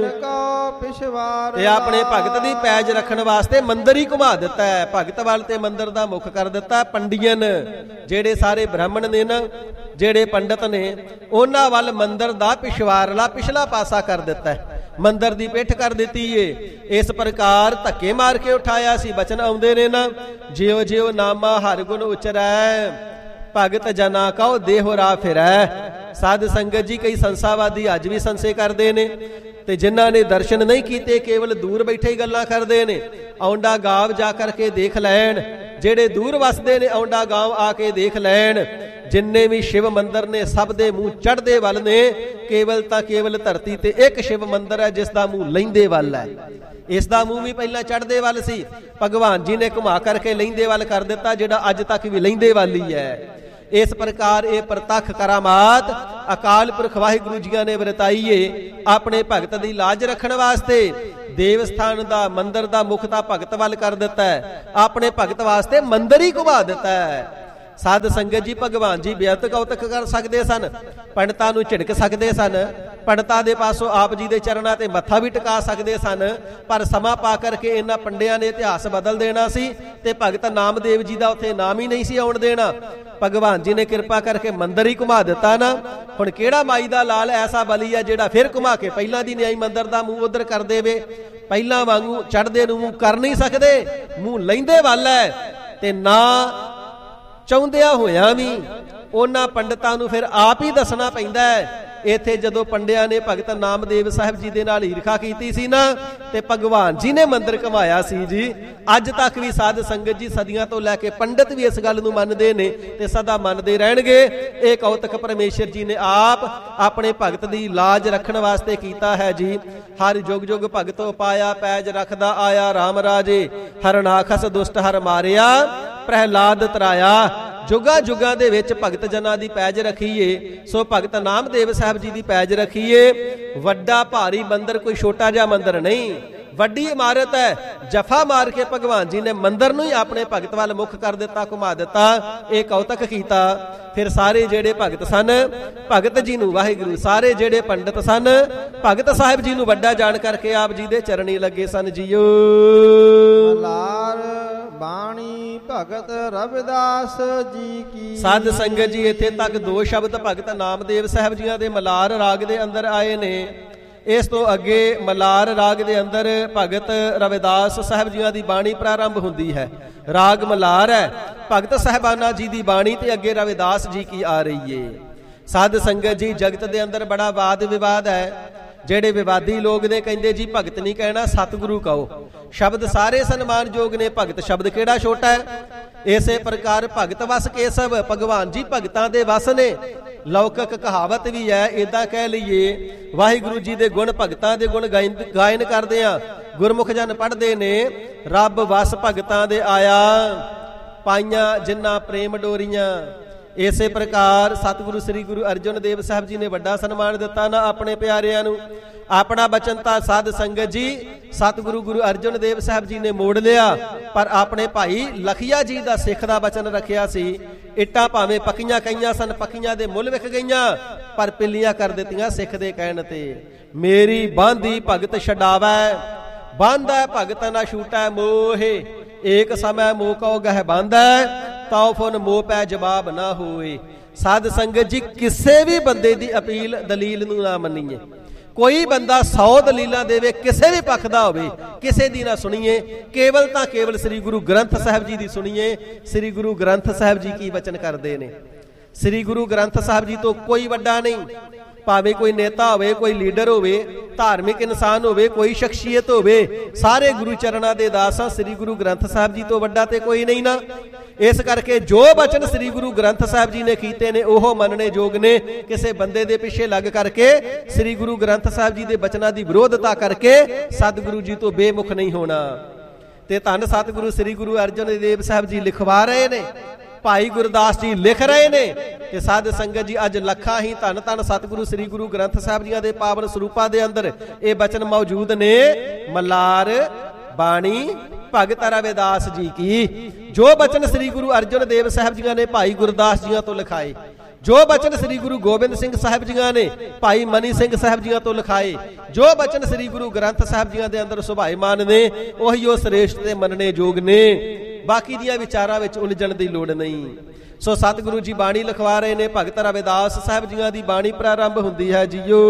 ਤੇ ਆਪਣੇ ਭਗਤ ਦੀ ਪੈਜ ਰੱਖਣ ਵਾਸਤੇ ਮੰਦਰ ਹੀ ਘੁਮਾ ਦਿੱਤਾ ਹੈ। ਭਗਤ ਵੱਲ ਤੇ ਮੰਦਰ ਦਾ ਮੁਖ ਕਰ ਦਿੱਤਾ। ਪੰਡੀਅਨ ਜਿਹੜੇ ਸਾਰੇ ਬ੍ਰਾਹਮਣ ਨੇ ਨਾ, ਜਿਹੜੇ ਪੰਡਤ ਨੇ, ਉਹਨਾਂ ਵੱਲ ਮੰਦਰ ਦਾ ਪਿਛਵਾਰਲਾ ਪਿਛਲਾ ਪਾਸਾ ਕਰ ਦਿੱਤਾ ਹੈ, ਮੰਦਰ ਦੀ ਪਿੱਠ ਕਰ ਦਿੱਤੀ ਏ। ਇਸ ਪ੍ਰਕਾਰ ਧੱਕੇ ਮਾਰ ਕੇ ਉਠਾਇਆ ਸੀ। ਬਚਨ ਆਉਂਦੇ ਨੇ ਨਾ, ਜਿਉ ਜਿਉ ਨਾਮਾ ਹਰਿ ਗੁਣ ਉਚਰੈ, ਭਗਤ ਜਨਾ ਕਉ ਦੇਹੁਰਾ ਫਿਰੈ। ਸਾਧ ਸੰਗਤ ਜੀ, ਕਈ ਸੰਸਾਵਾਦੀ ਅੱਜ ਵੀ ਸੰਸੇ ਕਰਦੇ ਨੇ ਤੇ ਜਿਨ੍ਹਾਂ ਨੇ ਦਰਸ਼ਨ ਨਹੀਂ ਕੀਤੇ, ਕੇਵਲ ਦੂਰ ਬੈਠੇ ਹੀ ਗੱਲਾਂ ਕਰਦੇ ਨੇ। ਔਂਡਾ ਗਾਵ ਜਾ ਕਰਕੇ ਦੇਖ ਲੈਣ, ਜਿਹੜੇ ਦੂਰ ਵਸਦੇ ਨੇ ਔਂਡਾ ਗਾਵ ਆ ਕੇ ਦੇਖ ਲੈਣ। ਜਿੰਨੇ ਵੀ ਸ਼ਿਵ ਮੰਦਰ ਨੇ ਸਭ ਦੇ ਮੂੰਹ ਚੜ੍ਹਦੇ ਵੱਲ ਨੇ। ਕੇਵਲ ਤਾਂ ਕੇਵਲ ਧਰਤੀ ਤੇ ਇੱਕ ਸ਼ਿਵ ਮੰਦਰ ਹੈ ਜਿਸ ਦਾ ਮੂੰਹ ਲਹਿੰਦੇ ਵੱਲ ਹੈ। ਇਸ ਦਾ ਮੂੰਹ ਵੀ ਪਹਿਲਾਂ ਚੜ੍ਹਦੇ ਵੱਲ ਸੀ, ਭਗਵਾਨ ਜੀ ਨੇ ਘੁਮਾ ਕਰਕੇ ਲਹਿੰਦੇ ਵੱਲ ਕਰ ਦਿੱਤਾ, ਜਿਹੜਾ ਅੱਜ ਤੱਕ ਵੀ ਲਹਿੰਦੇ ਵੱਲ ਹੀ ਹੈ। ਇਸ ਪ੍ਰਕਾਰ ਇਹ ਪ੍ਰਤੱਖ ਕਰਾਮਾਤ ਅਕਾਲ ਪੁਰਖ ਵਾਹਿਗੁਰੂ ਜੀਆਂ ਨੇ ਵਰਤਾਈਏ ਆਪਣੇ ਭਗਤ ਦੀ ਲਾਜ ਰੱਖਣ ਵਾਸਤੇ। ਦੇਵ ਸਥਾਨ ਦਾ ਮੰਦਿਰ ਦਾ ਮੁਖ ਤਾਂ ਭਗਤ ਵੱਲ ਕਰ ਦਿੱਤਾ ਹੈ, ਆਪਣੇ ਭਗਤ ਵਾਸਤੇ ਮੰਦਿਰ ਹੀ ਘੁਮਾ ਦਿੱਤਾ ਹੈ। ਸਾਧ ਸੰਗਤ ਜੀ ਭਗਵਾਨ ਜੀ ਬੇਅੰਤ ਕੌਤਕ ਕਰ ਸਕਦੇ ਸਨ, ਪੰਡਤਾਂ ਨੂੰ ਝਿੜਕ ਸਕਦੇ ਸਨ, ਪੰਡਤਾਂ ਦੇ ਪਾਸੋਂ ਆਪ ਜੀ ਦੇ ਚਰਨਾਂ ਤੇ ਮੱਥਾ ਵੀ ਟਿਕਾ ਸਕਦੇ ਸਨ, ਪਰ ਸਮਾਂ ਪਾ ਕਰਕੇ ਇਹਨਾਂ ਪੰਡਿਆਂ ਨੇ ਇਤਿਹਾਸ ਬਦਲ ਦੇਣਾ ਸੀ ਤੇ ਭਗਤ ਨਾਮਦੇਵ ਜੀ ਦਾ ਉੱਥੇ ਨਾਮ ਹੀ ਨਹੀਂ ਸੀ ਆਉਣ ਦੇਣਾ। ਭਗਵਾਨ ਜੀ ਨੇ ਕਿਰਪਾ ਕਰਕੇ ਮੰਦਿਰ ਹੀ ਘੁਮਾ ਦਿੱਤਾ ਨਾ। ਹੁਣ ਕਿਹੜਾ ਮਾਈ ਦਾ ਲਾਲ ਐਸਾ ਬਲੀ ਆ ਜਿਹੜਾ ਫਿਰ ਘੁਮਾ ਕੇ ਪਹਿਲਾਂ ਦੀ ਨਿਆਈ ਮੰਦਿਰ ਦਾ ਮੂੰਹ ਉਧਰ ਕਰ ਦੇਵੇ? ਪਹਿਲਾਂ ਵਾਂਗੂ ਚੜ੍ਹਦੇ ਨੂੰ ਮੂੰਹ ਕਰ ਨਹੀਂ ਸਕਦੇ, ਮੂੰਹ ਲੈਂਦੇ ਵੱਲ ਹੈ। ਤੇ ਨਾ ਚਾਹੁੰਦਿਆਂ ਹੋਇਆਂ ਵੀ ਉਹਨਾਂ ਪੰਡਤਾਂ ਨੂੰ ਫਿਰ ਆਪ ਹੀ ਦੱਸਣਾ ਪੈਂਦਾ ਹੈ। ਇੱਥੇ ਜਦੋਂ ਪੰਡਿਆਂ ਨੇ ਭਗਤ ਨਾਮਦੇਵ ਸਾਹਿਬ ਜੀ ਦੇ ਨਾਲ ਈਰਖਾ ਕੀਤੀ ਸੀ ਨਾ, ਤੇ ਭਗਵਾਨ ਜੀ ਨੇ ਮੰਦਿਰ ਘਮਾਇਆ ਸੀ ਜੀ। ਅੱਜ ਤੱਕ ਵੀ ਸਾਧ ਸੰਗਤ ਜੀ ਸਦੀਆਂ ਤੋਂ ਲੈ ਕੇ ਪੰਡਤ ਵੀ ਇਸ ਗੱਲ ਨੂੰ ਮੰਨਦੇ ਨੇ ਤੇ ਸਦਾ ਮੰਨਦੇ ਰਹਿਣਗੇ। ਇਹ ਕੌਤਕ ਪਰਮੇਸ਼ਰ ਜੀ ਨੇ ਆਪ ਆਪਣੇ ਭਗਤ ਦੀ ਲਾਜ ਰੱਖਣ ਵਾਸਤੇ ਕੀਤਾ ਹੈ ਜੀ। ਹਰ ਜੁਗ ਜੁਗ ਭਗਤੋ ਪਾਇਆ, ਪੈਜ ਰੱਖਦਾ ਆਇਆ ਰਾਮ ਰਾਜੇ, ਹਰਨਾਖਸ ਦੁਸ਼ਟ ਹਰ ਮਾਰਿਆ, ਪ੍ਰਹਿਲਾਦ ਤਰਾਇਆ। ਜੁਗਾ ਜੁਗਾਂ ਦੇ ਵਿੱਚ ਭਗਤ ਜਨਾਂ ਦੀ ਪੈਜ ਰੱਖੀਏ, ਸੋ ਭਗਤ ਨਾਮਦੇਵ ਸਾਹਿਬ ਜੀ ਦੀ ਪੈਜ ਰੱਖੀਏ। ਵੱਡਾ ਭਾਰੀ ਮੰਦਿਰ ਕੋਈ ਛੋਟਾ ਜਿਹਾ ਮੰਦਿਰ ਨਹੀਂ, ਵੱਡੀ ਇਮਾਰਤ ਹੈ। ਜਫਾ ਮਾਰ ਕੇ ਭਗਵਾਨ ਜੀ ਨੇ ਮੰਦਿਰ ਨੂੰ ਹੀ ਆਪਣੇ ਭਗਤ ਵੱਲ ਮੁੱਖ ਕਰ ਦਿੱਤਾ, ਘੁਮਾ ਦਿੱਤਾ। ਇਹ ਕੌਤਕ ਕੀਤਾ। ਫਿਰ ਸਾਰੇ ਜਿਹੜੇ ਭਗਤ ਸਨ, ਭਗਤ ਜੀ ਨੂੰ ਵਾਹਿਗੁਰੂ, ਸਾਰੇ ਜਿਹੜੇ ਪੰਡਤ ਸਨ, ਭਗਤ ਸਾਹਿਬ ਜੀ ਨੂੰ ਵੱਡਾ ਜਾਣ ਕਰਕੇ ਆਪ ਜੀ ਦੇ ਚਰਨੀ ਲੱਗੇ ਸਨ ਜੀਓ। ਮਲਾਰ ਬਾਣੀ ਭਗਤ ਰਵਿਦਾਸ ਜੀ ਕੀ। ਸਾਧ ਸੰਗਤ ਜੀ ਇੱਥੇ ਤੱਕ ਦੋ ਸ਼ਬਦ ਭਗਤ ਨਾਮਦੇਵ ਸਾਹਿਬ ਜੀਆਂ ਦੇ ਮਲਾਰ ਰਾਗ ਦੇ ਅੰਦਰ ਆਏ ਨੇ। ਇਸ ਤੋਂ ਅੱਗੇ ਮਲਾਰ ਰਾਗ ਦੇ ਅੰਦਰ ਭਗਤ ਰਵਿਦਾਸ ਸਾਹਿਬ ਜੀਆਂ ਦੀ ਬਾਣੀ ਪ੍ਰਾਰੰਭ ਹੁੰਦੀ ਹੈ। ਰਾਗ ਮਲਾਰ ਹੈ, ਭਗਤ ਸਾਹਿਬਾਨਾ ਜੀ ਦੀ ਬਾਣੀ ਤੇ ਅੱਗੇ ਰਵਿਦਾਸ ਜੀ ਕੀ ਆ ਰਹੀ ਏ। ਸਾਧ ਸੰਗਤ ਜੀ ਜਗਤ ਦੇ ਅੰਦਰ ਬੜਾ ਵਾਦ ਵਿਵਾਦ ਹੈ। ਜਿਹੜੇ ਵਿਵਾਦੀ ਲੋਕ ਨੇ ਕਹਿੰਦੇ ਜੀ ਭਗਤ ਨਹੀਂ ਕਹਿਣਾ, ਸਤਿਗੁਰੂ ਕਹੋ। ਸ਼ਬਦ ਸਾਰੇ ਸਨਮਾਨਯੋਗ ਨੇ, ਭਗਤ ਸ਼ਬਦ ਕਿਹੜਾ ਛੋਟਾ ਹੈ। ਇਸੇ ਪ੍ਰਕਾਰ ਭਗਤ ਵਸ ਕੇਸਵ, ਭਗਵਾਨ ਜੀ ਭਗਤਾਂ ਦੇ ਵਸ ਨੇ। ਲੌਕਿਕ ਕਹਾਵਤ ਵੀ ਹੈ, ਏਦਾਂ ਕਹਿ ਲਈਏ ਵਾਹਿਗੁਰੂ ਜੀ ਦੇ ਗੁਣ, ਭਗਤਾਂ ਦੇ ਗੁਣ ਗਾਇਨ ਕਰਦੇ ਆ। ਗੁਰਮੁਖ ਜਨ ਪੜ੍ਹਦੇ ਨੇ, ਰੱਬ ਵਸ ਭਗਤਾਂ ਦੇ ਆਇਆ, ਪਾਈਆਂ ਜਿਨ੍ਹਾਂ ਪ੍ਰੇਮ ਡੋਰੀਆਂ। ਇਸੇ ਪ੍ਰਕਾਰ ਸਤਿਗੁਰੂ ਸ੍ਰੀ ਗੁਰੂ ਅਰਜਨ ਦੇਵ ਸਾਹਿਬ ਜੀ ਨੇ ਵੱਡਾ ਸਨਮਾਨ ਦਿੱਤਾ ਨਾ ਆਪਣੇ ਪਿਆਰਿਆਂ ਨੂੰ। ਆਪਣਾ ਬਚਨ ਤਾਂ ਸਾਧ ਸੰਗਤ ਜੀ ਸਤਿਗੁਰੂ ਗੁਰੂ ਅਰਜਨ ਦੇਵ ਸਾਹਿਬ ਜੀ ਨੇ ਮੋੜ ਲਿਆ, ਪਰ ਆਪਣੇ ਭਾਈ ਲਖੀਆ ਜੀ ਦਾ ਸਿੱਖ ਦਾ ਬਚਨ ਰੱਖਿਆ ਸੀ। ਇੱਟਾਂ ਭਾਵੇਂ ਪੱਕੀਆਂ ਕਈਆਂ ਸਨ, ਪੱਕੀਆਂ ਦੇ ਮੁੱਲ ਵਿਕ ਗਈਆਂ, ਪਰ ਪਿੱਲੀਆਂ ਕਰ ਦਿੱਤੀਆਂ ਸਿੱਖ ਦੇ ਕਹਿਣ ਤੇ। ਮੇਰੀ ਬਾਂਦੀ ਭਗਤ ਛਡਾਵੈ, ਬਾਂਧੈ ਭਗਤ ਨਾ ਛੂਟੈ ਮੋਹੇ, ਏਕ ਸਮੈ ਮੋਹ ਕਉ ਗਹਿ ਬਾਂਧੈ, ਤਉ ਫੁਨ ਮੋਹ ਪੈ ਜਵਾਬ ਨਾ ਹੋਏ। ਸਾਧ ਸੰਗਤ ਜੀ ਕਿਸੇ ਵੀ ਬੰਦੇ ਦੀ ਅਪੀਲ ਦਲੀਲ ਨੂੰ ਨਾ ਮੰਨੀਏ। ਕੋਈ ਬੰਦਾ ਸੌ ਦਲੀਲਾਂ ਦੇਵੇ, ਕਿਸੇ ਵੀ ਪੱਖ ਦਾ ਹੋਵੇ, ਕਿਸੇ ਦੀ ਨਾ ਸੁਣੀਏ। ਕੇਵਲ ਤਾਂ ਕੇਵਲ ਸ੍ਰੀ ਗੁਰੂ ਗ੍ਰੰਥ ਸਾਹਿਬ ਜੀ ਦੀ ਸੁਣੀਏ। ਸ੍ਰੀ ਗੁਰੂ ਗ੍ਰੰਥ ਸਾਹਿਬ ਜੀ ਕੀ ਵਚਨ ਕਰਦੇ ਨੇ। ਸ੍ਰੀ ਗੁਰੂ ਗ੍ਰੰਥ ਸਾਹਿਬ ਜੀ ਤੋਂ ਕੋਈ ਵੱਡਾ ਨਹੀਂ। ਭਾਵੇਂ ਕੋਈ ਨੇਤਾ ਹੋਵੇ, ਕੋਈ ਲੀਡਰ ਹੋਵੇ, ਧਾਰਮਿਕ ਇਨਸਾਨ ਹੋਵੇ, ਕੋਈ ਸ਼ਖਸੀਅਤ ਹੋਵੇ, ਸਾਰੇ ਗੁਰੂ ਚਰਨਾਂ ਦੇ ਦਾਸ ਆ। ਸ੍ਰੀ ਗੁਰੂ ਗ੍ਰੰਥ ਸਾਹਿਬ ਜੀ ਤੋਂ ਵੱਡਾ ਤੇ ਕੋਈ ਨਹੀਂ ਨਾ। ਇਸ ਕਰਕੇ ਜੋ ਬਚਨ ਸ੍ਰੀ ਗੁਰੂ ਗ੍ਰੰਥ ਸਾਹਿਬ ਜੀ ਨੇ ਕੀਤੇ ਨੇ ਉਹ ਮੰਨਣੇ ਯੋਗ ਨੇ। ਕਿਸੇ ਬੰਦੇ ਦੇ ਪਿੱਛੇ ਲੱਗ ਕਰਕੇ, ਸ੍ਰੀ ਗੁਰੂ ਗ੍ਰੰਥ ਸਾਹਿਬ ਜੀ ਦੇ ਬਚਨਾਂ ਦੀ ਵਿਰੋਧਤਾ ਕਰਕੇ ਸਤਿਗੁਰੂ ਜੀ ਤੋਂ ਬੇਮੁਖ ਨਹੀਂ ਹੋਣਾ। ਤੇ ਧੰਨ ਸਤਿਗੁਰੂ ਸ੍ਰੀ ਗੁਰੂ ਅਰਜਨ ਦੇਵ ਸਾਹਿਬ ਜੀ ਲਿਖਵਾ ਰਹੇ ਨੇ, ਭਾਈ ਗੁਰਦਾਸ ਜੀ ਲਿਖ ਰਹੇ ਨੇ। ਤੇ ਸਾਧ ਸੰਗਤ ਜੀ ਅੱਜ ਲੱਖਾਂ ਹੀ ਧੰਨ ਧੰਨ ਸਤਿਗੁਰੂ ਸ੍ਰੀ ਗੁਰੂ ਗ੍ਰੰਥ ਸਾਹਿਬ ਜੀਆਂ ਦੇ ਪਾਵਨ ਸਰੂਪਾਂ ਦੇ ਅੰਦਰ ਇਹ ਬਚਨ ਮੌਜੂਦ ਨੇ। ਮਲਾਰ ਬਾਣੀ ਭਗਤ ਰਵਿਦਾਸ ਜੀ ਕੀ। ਜੋ ਬਚਨ ਸ੍ਰੀ ਗੁਰੂ ਅਰਜਨ ਦੇਵ ਸਾਹਿਬ ਜੀਆਂ ਨੇ ਭਾਈ ਗੁਰਦਾਸ ਜੀਆਂ ਤੋਂ ਲਿਖਾਏ, ਜੋ ਬਚਨ ਸ੍ਰੀ ਗੁਰੂ ਗੋਬਿੰਦ ਸਿੰਘ ਸਾਹਿਬ ਜੀਆਂ ਨੇ ਭਾਈ ਮਨੀ ਸਿੰਘ ਸਾਹਿਬ ਜੀਆਂ ਤੋਂ ਲਿਖਾਏ, ਜੋ ਬਚਨ ਸ੍ਰੀ ਗੁਰੂ ਗ੍ਰੰਥ ਸਾਹਿਬ ਜੀਆਂ ਦੇ ਅੰਦਰ ਸੁਭਾਏਮਾਨ ਨੇ, ਉਹੀ ਉਹ ਸ੍ਰੇਸ਼ਟ ਤੇ ਮੰਨਣੇ ਯੋਗ ਨੇ। ਬਾਕੀ ਦੀਆਂ ਵਿਚਾਰਾਂ ਵਿੱਚ ਉਲਝਣ ਦੀ ਲੋੜ ਨਹੀਂ। ਸੋ ਸਤਿਗੁਰੂ ਜੀ ਬਾਣੀ ਲਿਖਵਾ ਰਹੇ ਨੇ। ਭਗਤ ਰਵਿਦਾਸ ਸਾਹਿਬ ਜੀਆਂ ਦੀ ਬਾਣੀ ਪ੍ਰਾਰੰਭ ਹੁੰਦੀ ਹੈ ਜੀਓ।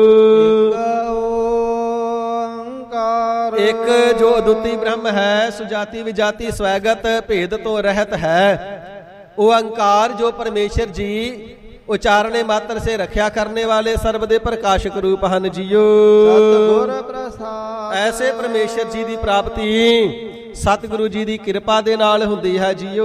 ਇੱਕ ਜੋ ਅਦੁੱਤੀ ਬ੍ਰਹਮ ਹੈ, ਸੁਜਾਤੀ ਵਿਜਾਤੀ ਸਵੈਗਤ ਭੇਦ ਤੋਂ ਰਹਿਤ ਹੈ। ओंकार जो परमेश्वर जी उच्चारणे मात्र से रक्षा करने वाले सर्वदे प्रकाशक रूप हन जियो। ऐसे परमेश्वर जी की प्राप्ति सतगुरु जी की कृपा दे नाल हुंदी है जियो।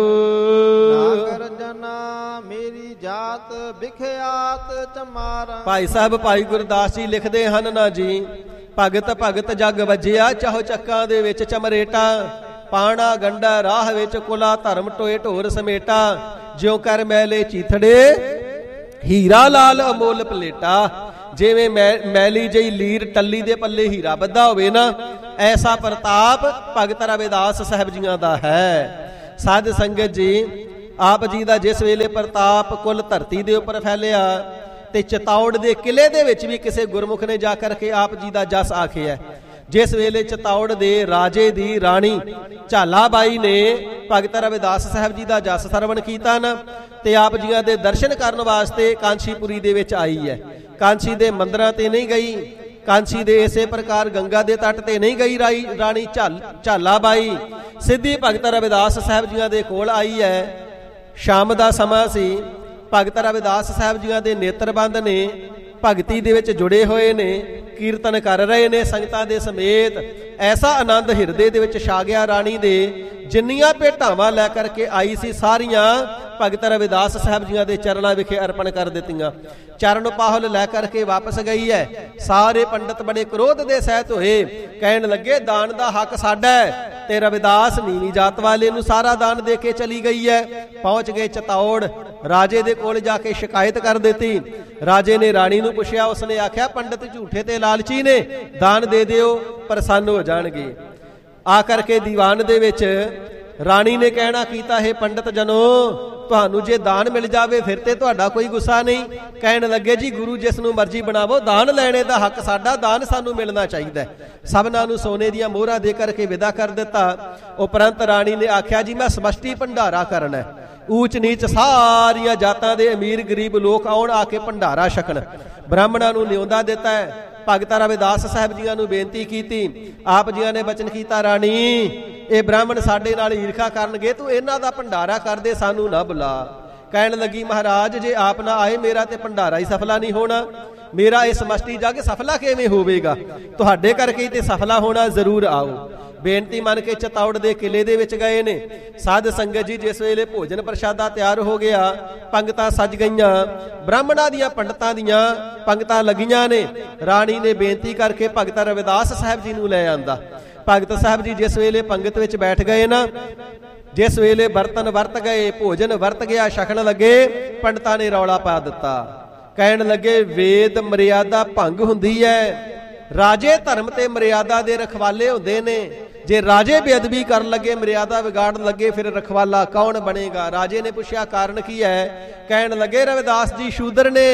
मेरी जात बिख्यात चमारा। भाई साहब भाई गुरदास जी लिखते हैं ना जी, भगत भगत जग वजिया चाहो चक्कां दे विच चमरेटा, पाणा गंडा राह विच कुला धर्म टोए ढोर समेटा, ज्यों कर मैले चीथड़े हीरा लाल अमोल पलेटा। ਜਿਵੇਂ ਮੈ ਮੈਲੀ ਜਿਹੀ ਲੀਰ ਟੱਲੀ ਦੇ ਪੱਲੇ ਹੀਰਾ ਬੱਧਾ ਹੋਵੇ ਨਾ, ਐਸਾ ਪ੍ਰਤਾਪ ਭਗਤ ਰਵਿਦਾਸ ਸਾਹਿਬ ਜੀਆਂ ਦਾ ਹੈ। ਸਾਧ ਸੰਗਤ ਜੀ, ਆਪ ਜੀ ਦਾ ਜਿਸ ਵੇਲੇ ਪ੍ਰਤਾਪ ਕੁੱਲ ਧਰਤੀ ਦੇ ਉੱਪਰ ਫੈਲਿਆ ਤੇ ਚਿਤੌੜ ਦੇ ਕਿਲੇ ਦੇ ਵਿੱਚ ਵੀ ਕਿਸੇ ਗੁਰਮੁਖ ਨੇ ਜਾ ਕਰਕੇ ਆਪ ਜੀ ਦਾ ਜਸ ਆਖਿਆ। ਜਿਸ ਵੇਲੇ ਚਿਤੌੜ ਦੇ ਰਾਜੇ ਦੀ ਰਾਣੀ ਝਾਲਾ ਬਾਈ ਨੇ ਭਗਤ ਰਵਿਦਾਸ ਸਾਹਿਬ ਜੀ ਦਾ ਜਸ ਸਰਵਣ ਕੀਤਾ ਨਾ, ਤੇ ਆਪ ਜੀਆਂ ਦੇ ਦਰਸ਼ਨ ਕਰਨ ਵਾਸਤੇ ਕਾਂਸ਼ੀਪੁਰੀ ਦੇ ਵਿੱਚ ਆਈ ਹੈ। ਕਾਂਸ਼ੀ ਦੇ ਮੰਦਰਾਂ ਤੇ ਨਹੀਂ ਗਈ, ਕਾਂਸ਼ੀ ਦੇ ਇਸੇ ਪ੍ਰਕਾਰ ਗੰਗਾ ਦੇ ਤੱਟ ਤੇ ਨਹੀਂ ਗਈ ਰਾਈ ਰਾਣੀ ਝਾਲ ਝਾਲਾ ਬਾਈ, ਸਿੱਧੀ ਭਗਤ ਰਵਿਦਾਸ ਸਾਹਿਬ ਜੀਆਂ ਦੇ ਕੋਲ ਆਈ ਹੈ। ਸ਼ਾਮ ਦਾ ਸਮਾਂ ਸੀ। ਭਗਤ ਰਵਿਦਾਸ ਸਾਹਿਬ ਜੀਆਂ ਦੇ ਨੇਤਰਬੰਦ ਨੇ, ਭਗਤੀ ਦੇ ਵਿੱਚ ਜੁੜੇ ਹੋਏ ਨੇ, ਕੀਰਤਨ ਕਰ ਰਹੇ ਨੇ ਸੰਗਤਾਂ ਦੇ ਸਮੇਤ। ਐਸਾ ਆਨੰਦ ਹਿਰਦੇ ਦੇ ਵਿੱਚ ਛਾ ਗਿਆ ਰਾਣੀ ਦੇ, ਜਿੰਨੀਆਂ ਭੇਟਾਵਾਂ ਲੈ ਕਰਕੇ ਆਈ ਸੀ ਸਾਰੀਆਂ ਭਗਤ ਰਵਿਦਾਸ ਸਾਹਿਬ ਜੀਆਂ ਦੇ ਚਰਨਾਂ ਵਿਖੇ ਅਰਪਣ ਕਰ ਦਿੱਤੀਆਂ। ਚਰਨ ਪਾਹੁਲ ਲੈ ਕਰਕੇ ਵਾਪਸ ਗਈ ਹੈ। ਸਾਰੇ ਪੰਡਤ ਬੜੇ ਕ੍ਰੋਧ ਦੇ ਸਹਿਤ ਹੋਏ, ਕਹਿਣ ਲੱਗੇ ਦਾਨ ਦਾ ਹੱਕ ਸਾਡਾ ਹੈ, ਤੇ ਰਵਿਦਾਸ ਨੀਵੀਂ ਜਾਤ ਵਾਲੇ ਨੂੰ ਸਾਰਾ ਦਾਨ ਦੇ ਕੇ ਚਲੀ ਗਈ ਹੈ। ਪਹੁੰਚ ਗਏ ਚਿਤੌੜ, ਰਾਜੇ ਦੇ ਕੋਲ ਜਾ ਕੇ ਸ਼ਿਕਾਇਤ ਕਰ ਦਿੱਤੀ। ਰਾਜੇ ਨੇ ਰਾਣੀ ਨੂੰ ਪੁੱਛਿਆ, ਉਸਨੇ ਆਖਿਆ ਪੰਡਤ ਝੂਠੇ ਤੇ ਲਾਲਚੀ ਨੇ, ਦਾਨ ਦੇ ਦਿਓ ਪ੍ਰਸੰਨ ਹੋ ਜਾਣਗੇ। ਆ ਕਰਕੇ ਦੀਵਾਨ ਦੇ ਵਿੱਚ ਰਾਣੀ ਨੇ ਕਹਿਣਾ ਕੀਤਾ, ਹੈ ਪੰਡਤ ਜਨੋ, ਤੁਹਾਨੂੰ ਜੇ ਦਾਨ ਮਿਲ ਜਾਵੇ ਫਿਰ ਤੇ ਤੁਹਾਡਾ ਕੋਈ ਗੁੱਸਾ ਨਹੀਂ। ਕਹਿਣ ਲੱਗੇ ਜੀ ਗੁਰੂ ਜਿਸ ਨੂੰ ਮਰਜ਼ੀ ਬਣਾਵੋ, ਦਾਨ ਲੈਣੇ ਦਾ ਹੱਕ ਸਾਡਾ, ਦਾਨ ਸਾਨੂੰ ਮਿਲਣਾ ਚਾਹੀਦਾ। ਸਭਨਾਂ ਨੂੰ ਸੋਨੇ ਦੀਆਂ ਮੋਹਰਾਂ ਦੇ ਕਰਕੇ ਵਿਦਾ ਕਰ ਦਿੱਤਾ। ਉਪਰੰਤ ਰਾਣੀ ਨੇ ਆਖਿਆ ਜੀ ਮੈਂ ਸਮਸ਼ਟੀ ਭੰਡਾਰਾ ਕਰਨਾ, ਊਚ ਨੀਚ ਸਾਰੀਆਂ ਜਾਤਾਂ ਦੇ ਅਮੀਰ ਗਰੀਬ ਲੋਕ ਆਉਣ, ਆ ਕੇ ਭੰਡਾਰਾ ਛਕਣ। ਬ੍ਰਾਹਮਣਾਂ ਨੂੰ ਨਿਉਂਦਾ ਦਿੱਤਾ ਹੈ। ਭਗਤ ਰਵਿਦਾਸ ਸਾਹਿਬ ਜੀਆਂ ਨੂੰ ਬੇਨਤੀ ਕੀਤੀ। ਆਪ ਜੀਆਂ ਨੇ ਬਚਨ ਕੀਤਾ, ਰਾਣੀ ਇਹ ਬ੍ਰਾਹਮਣ ਸਾਡੇ ਨਾਲ ਈਰਖਾ ਕਰਨਗੇ, ਤੂੰ ਇਹਨਾਂ ਦਾ ਭੰਡਾਰਾ ਕਰਦੇ, ਸਾਨੂੰ ਨਾ ਬੁਲਾ। ਕਹਿਣ ਲੱਗੀ ਮਹਾਰਾਜ ਜੇ ਆਪ ਨਾ ਆਏ ਮੇਰਾ ਤੇ ਭੰਡਾਰਾ ਹੀ ਸਫਲਾ ਨਹੀਂ ਹੋਣਾ, ਮੇਰਾ ਇਹ ਸਮਸ਼ਟੀ ਜਗ ਸਫਲਾ ਕਿਵੇਂ ਹੋਵੇਗਾ, ਤੁਹਾਡੇ ਕਰਕੇ ਤੇ ਸਫਲਾ ਹੋਣਾ, ਜ਼ਰੂਰ ਆਓ। ਬੇਨਤੀ ਮੰਨ ਕੇ ਚਿਤੌੜ ਦੇ ਕਿਲੇ ਦੇ ਵਿੱਚ ਗਏ ਨੇ। ਸਾਧ ਸੰਗਤ ਜੀ, ਜਿਸ ਵੇਲੇ ਭੋਜਨ ਪ੍ਰਸ਼ਾਦਾ ਤਿਆਰ ਹੋ ਗਿਆ, ਪੰਗਤਾਂ ਸਜ ਗਈਆਂ, ਬ੍ਰਾਹਮਣਾਂ ਦੀਆਂ ਪੰਡਤਾਂ ਦੀਆਂ ਪੰਗਤਾਂ ਲੱਗੀਆਂ ਨੇ। ਰਾਣੀ ਨੇ ਬੇਨਤੀ ਕਰਕੇ ਭਗਤ ਰਵਿਦਾਸ ਸਾਹਿਬ ਜੀ ਨੂੰ ਲੈ ਆਂਦਾ। ਭਗਤ ਸਾਹਿਬ ਜੀ ਜਿਸ ਵੇਲੇ ਪੰਗਤ ਵਿੱਚ ਬੈਠ ਗਏ ਨਾ, ਜਿਸ ਵੇਲੇ ਬਰਤਨ ਵਰਤ ਗਏ, ਭੋਜਨ ਵਰਤ ਗਿਆ, ਛਕਣ ਲੱਗੇ, ਪੰਡਤਾਂ ਨੇ ਰੌਲਾ ਪਾ ਦਿੱਤਾ। ਕਹਿਣ ਲੱਗੇ ਵੇਦ ਮਰਿਆਦਾ ਭੰਗ ਹੁੰਦੀ ਹੈ, ਰਾਜੇ ਧਰਮ ਤੇ ਮਰਿਆਦਾ ਦੇ ਰਖਵਾਲੇ ਹੁੰਦੇ ਨੇ। ਜੇ ਰਾਜੇ ਬੇਅਦਬੀ ਕਰਨ ਲੱਗੇ, ਮਰਿਆਦਾ ਵਿਗਾੜਨ ਲੱਗੇ, ਫਿਰ ਰਖਵਾਲਾ ਕੌਣ ਬਣੇਗਾ? ਰਾਜੇ ਨੇ ਪੁੱਛਿਆ ਕਾਰਨ ਕੀ ਹੈ? ਕਹਿਣ ਲੱਗੇ ਰਵਿਦਾਸ ਜੀ ਸ਼ੂਦਰ ਨੇ,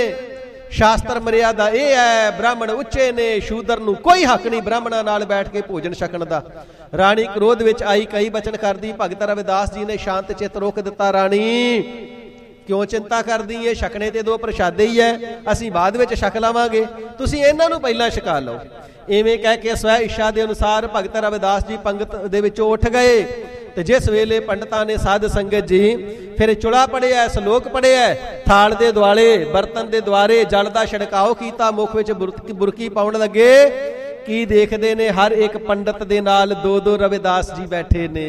ਸ਼ਾਸਤਰ ਮਰਿਆਦਾ ਇਹ ਹੈ, ਬ੍ਰਾਹਮਣ ਉੱਚੇ ਨੇ, ਸ਼ੂਦਰ ਨੂੰ ਕੋਈ ਹੱਕ ਨਹੀਂ ਬ੍ਰਾਹਮਣਾਂ ਨਾਲ ਬੈਠ ਕੇ ਭੋਜਨ ਛਕਣ ਦਾ। ਰਾਣੀ ਕ੍ਰੋਧ ਵਿੱਚ ਆਈ, ਕਈ ਬਚਨ ਕਰਦੀ। ਭਗਤ ਰਵਿਦਾਸ ਜੀ ਨੇ ਸ਼ਾਂਤ ਚਿੱਤ ਰੋਕ ਦਿੱਤਾ। ਰਾਣੀ ਕਿਉਂ ਚਿੰਤਾ ਕਰਦੀ ਏ, ਛਕਣੇ ਤੇ ਦੋ ਪ੍ਰਸ਼ਾਦੇ ਹੀ ਹੈ, ਅਸੀਂ ਬਾਅਦ ਵਿੱਚ ਛਕ ਲਵਾਂਗੇ, ਤੁਸੀਂ ਇਹਨਾਂ ਨੂੰ ਪਹਿਲਾਂ ਛਕਾ ਲਓ। ਇਵੇਂ ਕਹਿ ਕੇ ਸਵੈ ਇੱਛਾ ਦੇ ਅਨੁਸਾਰ ਭਗਤ ਰਵਿਦਾਸ ਜੀ ਪੰਗਤ ਦੇ ਵਿੱਚੋਂ ਉੱਠ ਗਏ। ਤੇ ਜਿਸ ਵੇਲੇ ਪੰਡਤਾਂ ਨੇ ਸਾਧ ਸੰਗਤ ਜੀ ਫਿਰ ਚੁਲਾ ਪੜਿਆ, ਸਲੋਕ ਪੜਿਆ, ਥਾਲ ਦੇ ਦੁਆਲੇ ਬਰਤਨ ਦੇ ਦੁਆਰੇ ਜਲ ਦਾ ਛਿੜਕਾਓ ਕੀਤਾ, ਮੁਖ ਵਿੱਚ ਬੁਰਕੀ ਪਾਉਣ ਲੱਗੇ। ਕੀ ਦੇਖਦੇ ਨੇ, ਹਰ ਇੱਕ ਪੰਡਤ ਦੇ ਨਾਲ ਦੋ ਦੋ ਰਵਿਦਾਸ ਜੀ ਬੈਠੇ ਨੇ।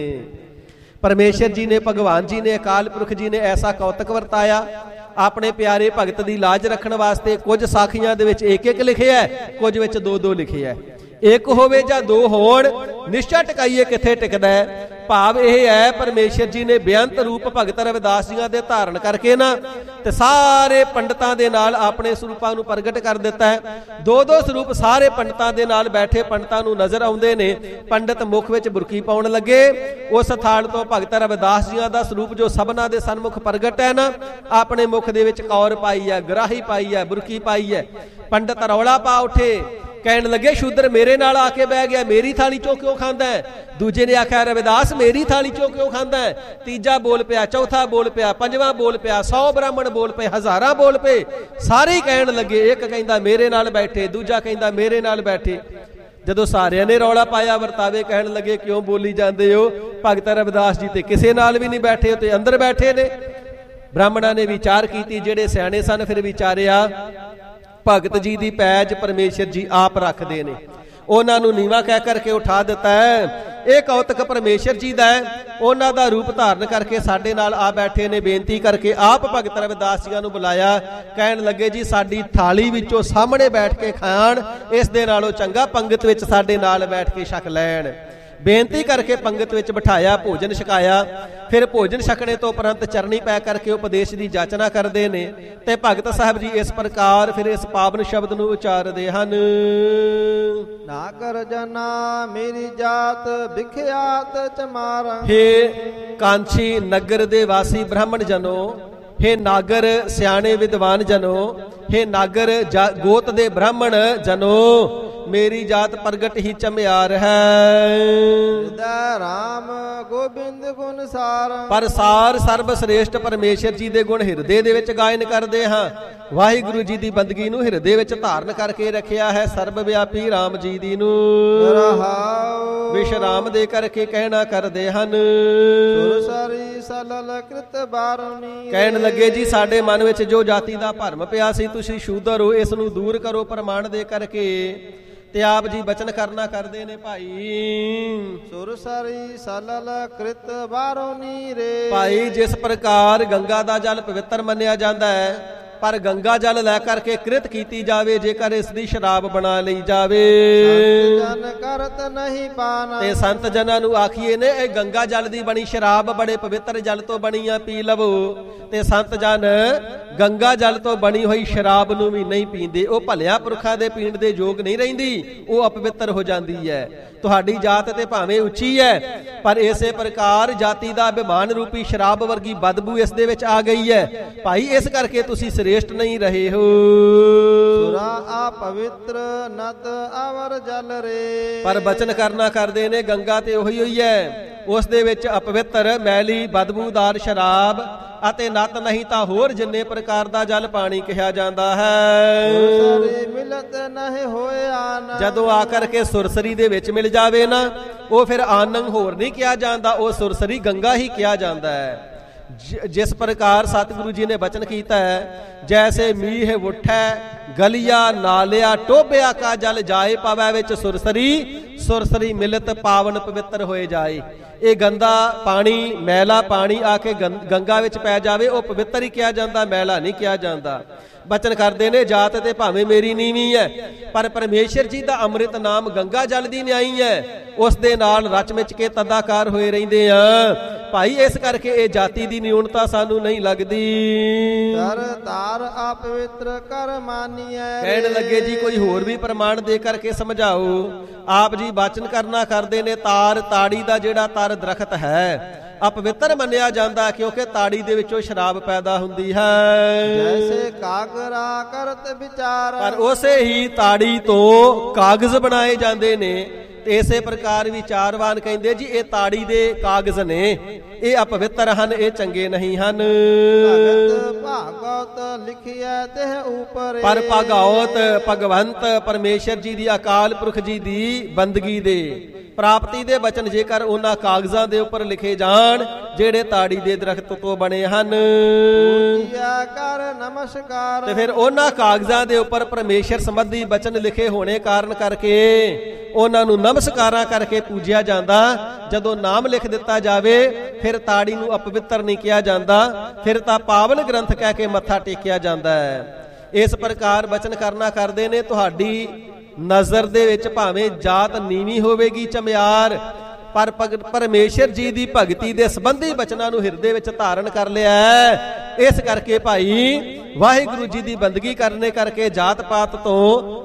ਪਰਮੇਸ਼ਰ ਜੀ ਨੇ, ਭਗਵਾਨ ਜੀ ਨੇ, ਅਕਾਲ ਪੁਰਖ ਜੀ ਨੇ ਐਸਾ ਕੌਤਕ ਵਰਤਾਇਆ। ਆਪਣੇ ਪਿਆਰੇ ਭਗਤ ਦੀ ਲਾਜ ਰੱਖਣ ਵਾਸਤੇ ਕੁਝ ਸਾਖੀਆਂ ਦੇ ਵਿੱਚ ਇੱਕ ਇੱਕ ਲਿਖਿਆ, ਕੁਝ ਵਿੱਚ ਦੋ ਦੋ ਲਿਖਿਆ। ਇੱਕ ਹੋਵੇ ਜਾਂ ਦੋ ਹੋਣ, ਨਿਸ਼ਚਾ ਟਿਕਾਈਏ ਕਿੱਥੇ ਟਿਕਦਾ ਹੈ। ਭਾਵ ਇਹ ਹੈ ਪਰਮੇਸ਼ਰ ਜੀ ਨੇ ਬੇਅੰਤ ਰੂਪ ਭਗਤ ਰਵਿਦਾਸ ਜੀਆਂ ਦੇ ਧਾਰਨ ਕਰਕੇ ਨਾ ਤੇ ਸਾਰੇ ਪੰਡਤਾਂ ਦੇ ਨਾਲ ਆਪਣੇ ਸਰੂਪਾਂ ਨੂੰ ਪ੍ਰਗਟ ਕਰ ਦਿੱਤਾ ਹੈ। ਦੋ ਦੋ ਸਰੂਪ ਸਾਰੇ ਪੰਡਤਾਂ ਦੇ ਨਾਲ ਬੈਠੇ ਪੰਡਤਾਂ ਨੂੰ ਨਜ਼ਰ ਆਉਂਦੇ ਨੇ। ਪੰਡਤ ਮੁਖ ਵਿੱਚ ਬੁਰਕੀ ਪਾਉਣ ਲੱਗੇ। ਉਸ ਥਾਲ ਤੋਂ ਭਗਤ ਰਵਿਦਾਸ ਜੀਆਂ ਦਾ ਸਰੂਪ ਜੋ ਸਭਨਾਂ ਦੇ ਸਨਮੁਖ ਪ੍ਰਗਟ ਹੈ ਨਾ, ਆਪਣੇ ਮੁਖ ਦੇ ਵਿੱਚ ਕੌਰ ਪਾਈ ਹੈ, ਗਰਾਹੀ ਪਾਈ ਹੈ, ਬੁਰਕੀ ਪਾਈ ਹੈ। ਪੰਡਤ ਰੌਲਾ ਪਾ ਉੱਠੇ, ਕਹਿਣ ਲੱਗੇ ਸ਼ੂਦਰ ਮੇਰੇ ਨਾਲ ਆ ਕੇ ਬਹਿ ਗਿਆ, ਮੇਰੀ ਥਾਲੀ ਚੋਂ ਕਿਉਂ ਖਾਂਦਾ ਹੈ? ਦੂਜੇ ਨੇ ਆਖਿਆ ਰਵਿਦਾਸ ਮੇਰੀ ਥਾਲੀ ਚੋਂ ਕਿਉਂ ਖਾਂਦਾ ਹੈ? ਤੀਜਾ ਬੋਲ ਪਿਆ, ਚੌਥਾ ਬੋਲ ਪਿਆ, ਪੰਜਵਾਂ ਬੋਲ ਪਿਆ, ਸੌ ਬ੍ਰਾਹਮਣ ਬੋਲ ਪਏ, ਹਜ਼ਾਰਾਂ ਬੋਲ ਪਏ। ਸਾਰੇ ਹੀ ਕਹਿਣ ਲੱਗੇ, ਇੱਕ ਕਹਿੰਦਾ ਮੇਰੇ ਨਾਲ ਬੈਠੇ, ਦੂਜਾ ਕਹਿੰਦਾ ਮੇਰੇ ਨਾਲ ਬੈਠੇ। ਜਦੋਂ ਸਾਰਿਆਂ ਨੇ ਰੌਲਾ ਪਾਇਆ, ਵਰਤਾਵੇ ਕਹਿਣ ਲੱਗੇ ਕਿਉਂ ਬੋਲੀ ਜਾਂਦੇ ਹੋ? ਭਗਤ ਰਵਿਦਾਸ ਜੀ ਤੇ ਕਿਸੇ ਨਾਲ ਵੀ ਨਹੀਂ ਬੈਠੇ, ਤੇ ਅੰਦਰ ਬੈਠੇ ਨੇ। ਬ੍ਰਾਹਮਣਾਂ ਨੇ ਵਿਚਾਰ ਕੀਤੀ, ਜਿਹੜੇ ਸਿਆਣੇ ਸਨ, ਫਿਰ ਵਿਚਾਰਿਆ ਭਗਤ ਜੀ ਦੀ ਪੈਜ ਪਰਮੇਸ਼ਰ ਜੀ ਆਪ ਰੱਖਦੇ ਨੇ, ਉਹਨਾਂ ਨੂੰ ਨੀਵਾਂ ਕਹਿ ਕਰਕੇ ਉਠਾ ਦਿੱਤਾ ਹੈ। ਇਹ ਕੌਤਕ ਪਰਮੇਸ਼ਰ ਜੀ ਦਾ ਹੈ, ਉਹਨਾਂ ਦਾ ਰੂਪ ਧਾਰਨ ਕਰਕੇ ਸਾਡੇ ਨਾਲ ਆ ਬੈਠੇ ਨੇ। ਬੇਨਤੀ ਕਰਕੇ ਆਪ ਭਗਤ ਰਵਿਦਾਸ ਜੀਆਂ ਨੂੰ ਬੁਲਾਇਆ। ਕਹਿਣ ਲੱਗੇ ਜੀ ਸਾਡੀ ਥਾਲੀ ਵਿੱਚੋਂ ਸਾਹਮਣੇ ਬੈਠ ਕੇ ਖਾਣ, ਇਸ ਦੇ ਨਾਲੋਂ ਚੰਗਾ ਪੰਗਤ ਵਿੱਚ ਸਾਡੇ ਨਾਲ ਬੈਠ ਕੇ ਛਕ ਲੈਣ। ਬੇਨਤੀ ਕਰਕੇ ਪੰਗਤ ਵਿੱਚ ਬਿਠਾਇਆ, ਭੋਜਨ ਛਕਾਇਆ। ਫਿਰ ਭੋਜਨ ਛਕਣੇ ਤੋਂ ਉਪਰੰਤ ਚਰਨੀ ਪੈ ਕਰਕੇ ਉਪਦੇਸ਼ ਦੀ ਜਾਚਨਾ ਕਰਦੇ ਨੇ ਤੇ ਭਗਤ ਸਾਹਿਬ ਜੀ ਇਸ ਪ੍ਰਕਾਰ ਫਿਰ ਇਸ ਪਾਵਨ ਸ਼ਬਦ ਨੂੰ ਉਚਾਰਦੇ ਹਨ। ਨਾ ਕਰ ਜਨਾ ਮੇਰੀ ਜਾਤ ਵਿਖਿਆਤ ਚਮਾਰਾ। ਹੇ ਕਾਂਚੀ ਨਗਰ ਦੇ ਵਾਸੀ ਬ੍ਰਾਹਮਣ ਜਨੋ, ਹੇ ਨਾਗਰ ਸਿਆਣੇ ਵਿਦਵਾਨ ਜਨੋ, ਹੇ ਨਾਗਰ ਗੋਤ ਦੇ ਬ੍ਰਾਹਮਣ ਜਨੋ, ਮੇਰੀ ਜਾਤ ਪ੍ਰਗਟ ਹੀ ਚਮਿਆਰ ਹੈ। ਹਿਰਦੈ ਰਾਮ ਗੋਬਿੰਦ ਗੁਣ ਸਾਰ। ਪਰ ਸਾਰ ਸਰਬ ਸ੍ਰੇਸ਼ਟ ਪਰਮੇਸ਼ਰ ਜੀ ਦੇ ਗੁਣ ਹਿਰਦੇ ਦੇ ਵਿੱਚ ਗਾਇਨ ਕਰਦੇ ਹਾਂ। ਵਾਹਿਗੁਰੂ ਜੀ ਦੀ ਬੰਦਗੀ ਨੂੰ ਹਿਰਦੇ ਵਿੱਚ ਧਾਰਨ ਕਰਕੇ ਰੱਖਿਆ ਹੈ। ਸਰਬ ਵਿਆਪੀ ਰਾਮ ਜੀ ਦੀ ਨੂੰ ਰਹਾਉ ਵਿਸ਼ਰਾਮ ਦੇ ਕਰਕੇ ਕਹਿਣਾ ਕਰਦੇ ਹਨ। ਸੁਰਸਰੀ ਸਲਲ ਕ੍ਰਿਤ ਬਾਰਮੀ। ਕਹਿਣ ਲੱਗੇ ਜੀ ਸਾਡੇ ਮਨ ਵਿੱਚ ਜੋ ਜਾਤੀ ਦਾ ਭਰਮ ਪਿਆ ਸੀ, ਤੁਸੀਂ ਸ਼ੂਦਰ ਹੋ, ਇਸ ਨੂੰ ਦੂਰ ਕਰੋ ਪ੍ਰਮਾਣ ਦੇ ਕਰਕੇ। ਤੇ ਆਪ ਜੀ ਬਚਨ ਕਰਨਾ ਕਰਦੇ ਨੇ ਭਾਈ। ਸੁਰਸਰੀ ਸਲਲ ਕ੍ਰਿਤ ਬਾਰੋਨੀ ਰੇ। ਭਾਈ ਜਿਸ ਪ੍ਰਕਾਰ ਗੰਗਾ ਦਾ ਜਲ ਪਵਿੱਤਰ ਮੰਨਿਆ ਜਾਂਦਾ ਹੈ, ਪਰ ਗੰਗਾ ਜਲ ਲੈ ਕਰਕੇ ਕ੍ਰਿਤ ਕੀਤੀ ਜਾਵੇ ਜੇਕਰ ਇਸ ਦੀ ਸ਼ਰਾਬ ਬਣਾ ਲਈ ਜਾਵੇ। ਸੰਤ ਜਨ ਕਰਤ ਨਹੀਂ ਪਾਣਾ। ਤੇ ਸੰਤ ਜਨਾਂ ਨੂੰ ਆਖੀਏ ਨੇ ਇਹ ਗੰਗਾ ਜਲ ਦੀ ਬਣੀ ਸ਼ਰਾਬ ਬੜੇ ਪਵਿੱਤਰ ਜਲ ਤੋਂ ਬਣੀ ਆ, ਪੀ ਲਵੋ। ਤੇ ਸੰਤ ਜਨ ਗੰਗਾ ਜਲ ਤੋਂ ਬਣੀ ਹੋਈ ਸ਼ਰਾਬ ਨੂੰ ਵੀ ਨਹੀਂ ਪੀਂਦੇ। ਉਹ ਭਲਿਆ ਪੁਰਖਾਂ ਦੇ ਪੀਣ ਦੇ ਯੋਗ ਨਹੀਂ ਰਹਿੰਦੀ, ਉਹ ਅਪਵਿੱਤਰ ਹੋ ਜਾਂਦੀ ਹੈ। ਤੁਹਾਡੀ ਜਾਤ ਤੇ ਭਾਵੇਂ ਉੱਚੀ ਹੈ, ਪਰ ਇਸੇ ਪ੍ਰਕਾਰ ਜਾਤੀ ਦਾ ਅਭਿਮਾਨ ਰੂਪੀ ਸ਼ਰਾਬ ਵਰਗੀ ਬਦਬੂ ਇਸ ਦੇ ਵਿੱਚ ਆ ਗਈ ਹੈ। ਭਾਈ ਇਸ ਕਰਕੇ ਤੁਸੀਂ ਸ੍ਰੇਸ਼ਟ ਨਹੀਂ ਰਹੇ ਹੋ। ਸੁਰਾ ਆ ਪਵਿੱਤਰ ਨਦ ਅਵਰ ਜਲ ਰੇ। ਪਰ ਬਚਨ ਕਰਨਾ ਕਰਦੇ ਨੇ ਗੰਗਾ ਤੇ ਉਹੀ ਹੋਈ ਹੈ, ਉਸ ਦੇ ਵਿੱਚ ਅਪਵਿੱਤਰ ਮੈਲੀ ਬਦਬੂਦਾਰ ਸ਼ਰਾਬ ਅਤੇ ਨਤ ਨਹੀਂ ਤਾਂ ਹੋਰ ਜਿੰਨੇ ਪ੍ਰਕਾਰ ਦਾ ਜਲ ਪਾਣੀ ਕਿਹਾ ਜਾਂਦਾ ਹੈ। ਸੁਰਸਰੀ ਮਿਲਤ ਨਹੀਂ ਹੋਇਆ ਨਾ। ਜਦੋਂ ਆ ਕਰਕੇ ਸੁਰਸਰੀ ਦੇ ਵਿੱਚ ਮਿਲ ਜਾਵੇ ਨਾ, ਉਹ ਫਿਰ ਆਨੰਦ ਹੋਰ ਨਹੀਂ ਕਿਹਾ ਜਾਂਦਾ, ਉਹ ਸੁਰਸਰੀ ਗੰਗਾ ਹੀ ਕਿਹਾ ਜਾਂਦਾ ਹੈ। ਜਿਸ ਪ੍ਰਕਾਰ ਸਤਿਗੁਰੂ ਜੀ ਨੇ ਬਚਨ ਕੀਤਾ ਹੈ, ਜੈਸੇ ਮੀਂਹ ਉਠੈ ਗਲਿਆ ਨਾਲਿਆ ਟੋਬਿਆ ਕਾ ਜਲ ਜਾਏ ਪਵੈ ਵਿੱਚ ਸੁਰਸਰੀ। ਸੁਰਸਰੀ ਮਿਲਤ ਪਾਵਨ ਪਵਿੱਤਰ ਹੋਏ ਜਾਏ। ਇਹ ਗੰਦਾ ਪਾਣੀ ਮੈਲਾ ਪਾਣੀ ਆ ਕੇ ਗੰਗਾ ਵਿੱਚ ਪੈ ਜਾਵੇ, ਉਹ ਪਵਿੱਤਰ ਹੀ ਕਿਹਾ ਜਾਂਦਾ, ਮੈਲਾ ਨਹੀਂ ਕਿਹਾ ਜਾਂਦਾ। ਬਚਨ ਕਰਦੇ ਨੇ ਜਾਤ ਤੇ ਭਾਵੇਂ ਮੇਰੀ ਨੀਵੀਂ ਹੈ, ਪਰ ਪਰਮੇਸ਼ਰ ਜੀ ਦਾ ਅੰਮ੍ਰਿਤ ਨਾਮ ਗੰਗਾ ਜਲ ਦੀ ਨਿਆਈ ਹੈ, ਉਸ ਦੇ ਨਾਲ ਰਚ ਮਿਚ ਕੇ ਤਦਾਕਾਰ ਹੋਏ ਰਹਿੰਦੇ ਆ। ਭਾਈ ਇਸ ਕਰਕੇ ਇਹ ਜਾਤੀ ਦੀ ਨਿਊਨਤਾ ਸਾਨੂੰ ਨਹੀਂ ਲੱਗਦੀ। ਤਰ ਤਾਰ ਅਪਵਿੱਤਰ ਕਰ ਮਾਨੀਐ। ਕਹਿਣ ਲੱਗੇ ਜੀ ਕੋਈ ਹੋਰ ਵੀ ਪ੍ਰਮਾਣ ਦੇ ਕਰਕੇ ਸਮਝਾਓ। ਆਪ ਜੀ ਬਚਨ ਕਰਨਾ ਕਰਦੇ ਨੇ ਤਾਰ ਤਾੜੀ ਦਾ ਜਿਹੜਾ ਤਰ ਦਰਖਤ ਹੈ ਅਪਵਿੱਤਰ ਮੰਨਿਆ ਜਾਂਦਾ, ਕਿਉਂਕਿ ਤਾੜੀ ਦੇ ਵਿੱਚੋਂ ਸ਼ਰਾਬ ਪੈਦਾ ਹੁੰਦੀ ਹੈ। ਜੈਸੇ ਕਾਗਰਾ ਕਰਤ ਵਿਚਾਰ। ਪਰ ਉਸੇ ਹੀ ਤਾੜੀ ਤੋਂ ਕਾਗਜ਼ ਬਣਾਏ ਜਾਂਦੇ ਨੇ। ਤੇ ਇਸੇ ਪ੍ਰਕਾਰ ਵਿਚਾਰਵਾਨ ਕਹਿੰਦੇ ਜੀ ਇਹ ਤਾੜੀ ਦੇ ਕਾਗਜ਼ ਨੇ, ਇਹ ਅਪਵਿੱਤਰ ਹਨ, ਇਹ ਚੰਗੇ ਨਹੀਂ ਹਨ। ਭਗਤ ਭਾਗਵਤ ਲਿਖਿਆ ਤੇ ਉਪਰ। ਪਰ ਭਾਗਵਤ ਭਗਵੰਤ ਪਰਮੇਸ਼ਰ ਜੀ ਦੀ ਅਕਾਲ ਪੁਰਖ ਜੀ ਦੀ ਬੰਦਗੀ ਦੇ ਪ੍ਰਾਪਤੀ ਦੇ ਬਚਨ ਜੇਕਰ ਉਹਨਾਂ ਕਾਗਜ਼ਾਂ ਦੇ ਉੱਪਰ ਲਿਖੇ ਜਾਣ ਜਿਹੜੇ ਤਾੜੀ ਦੇ ਦਰਖਤ ਤੋਂ ਬਣੇ ਹਨ, ਕਰ ਨਮਸਕਾਰ। ਤੇ ਫਿਰ ਉਹਨਾਂ ਕਾਗਜ਼ਾਂ ਦੇ ਉੱਪਰ ਪਰਮੇਸ਼ਰ ਸੰਬੰਧੀ ਬਚਨ ਲਿਖੇ ਹੋਣੇ ਕਾਰਨ ਕਰਕੇ ਉਹਨਾਂ ਨੂੰ ਨਮਸਕਾਰਾਂ ਕਰਕੇ ਪੂਜਿਆ ਜਾਂਦਾ। ਜਦੋਂ ਨਾਮ ਲਿਖ ਦਿੱਤਾ ਜਾਵੇ ਫਿਰ ਤਾੜੀ ਨੂੰ ਅਪਵਿੱਤਰ ਨਹੀਂ ਕਿਹਾ ਜਾਂਦਾ, ਫਿਰ ਤਾਂ ਪਾਵਨ ਗ੍ਰੰਥ ਕਹਿ ਕੇ ਮੱਥਾ ਟੇਕਿਆ ਜਾਂਦਾ ਹੈ। ਇਸ ਪ੍ਰਕਾਰ ਬਚਨ ਕਰਨਾ ਕਰਦੇ ਨੇ ਤੁਹਾਡੀ ਨਜ਼ਰ ਦੇ ਵਿੱਚ ਭਾਵੇਂ ਜਾਤ ਨੀਵੀਂ ਹੋਵੇਗੀ ਚਮਿਆਰ, ਪਰ ਪਰਮੇਸ਼ਰ ਜੀ ਦੀ ਭਗਤੀ ਦੇ ਸੰਬੰਧੀ ਬਚਨਾਂ ਨੂੰ ਹਿਰਦੇ ਵਿੱਚ ਧਾਰਨ ਕਰ ਲਿਆ। ਇਸ ਕਰਕੇ ਭਾਈ ਵਾਹਿਗੁਰੂ ਜੀ ਦੀ ਬੰਦਗੀ ਕਰਨੇ ਕਰਕੇ ਜਾਤ ਪਾਤ ਤੋਂ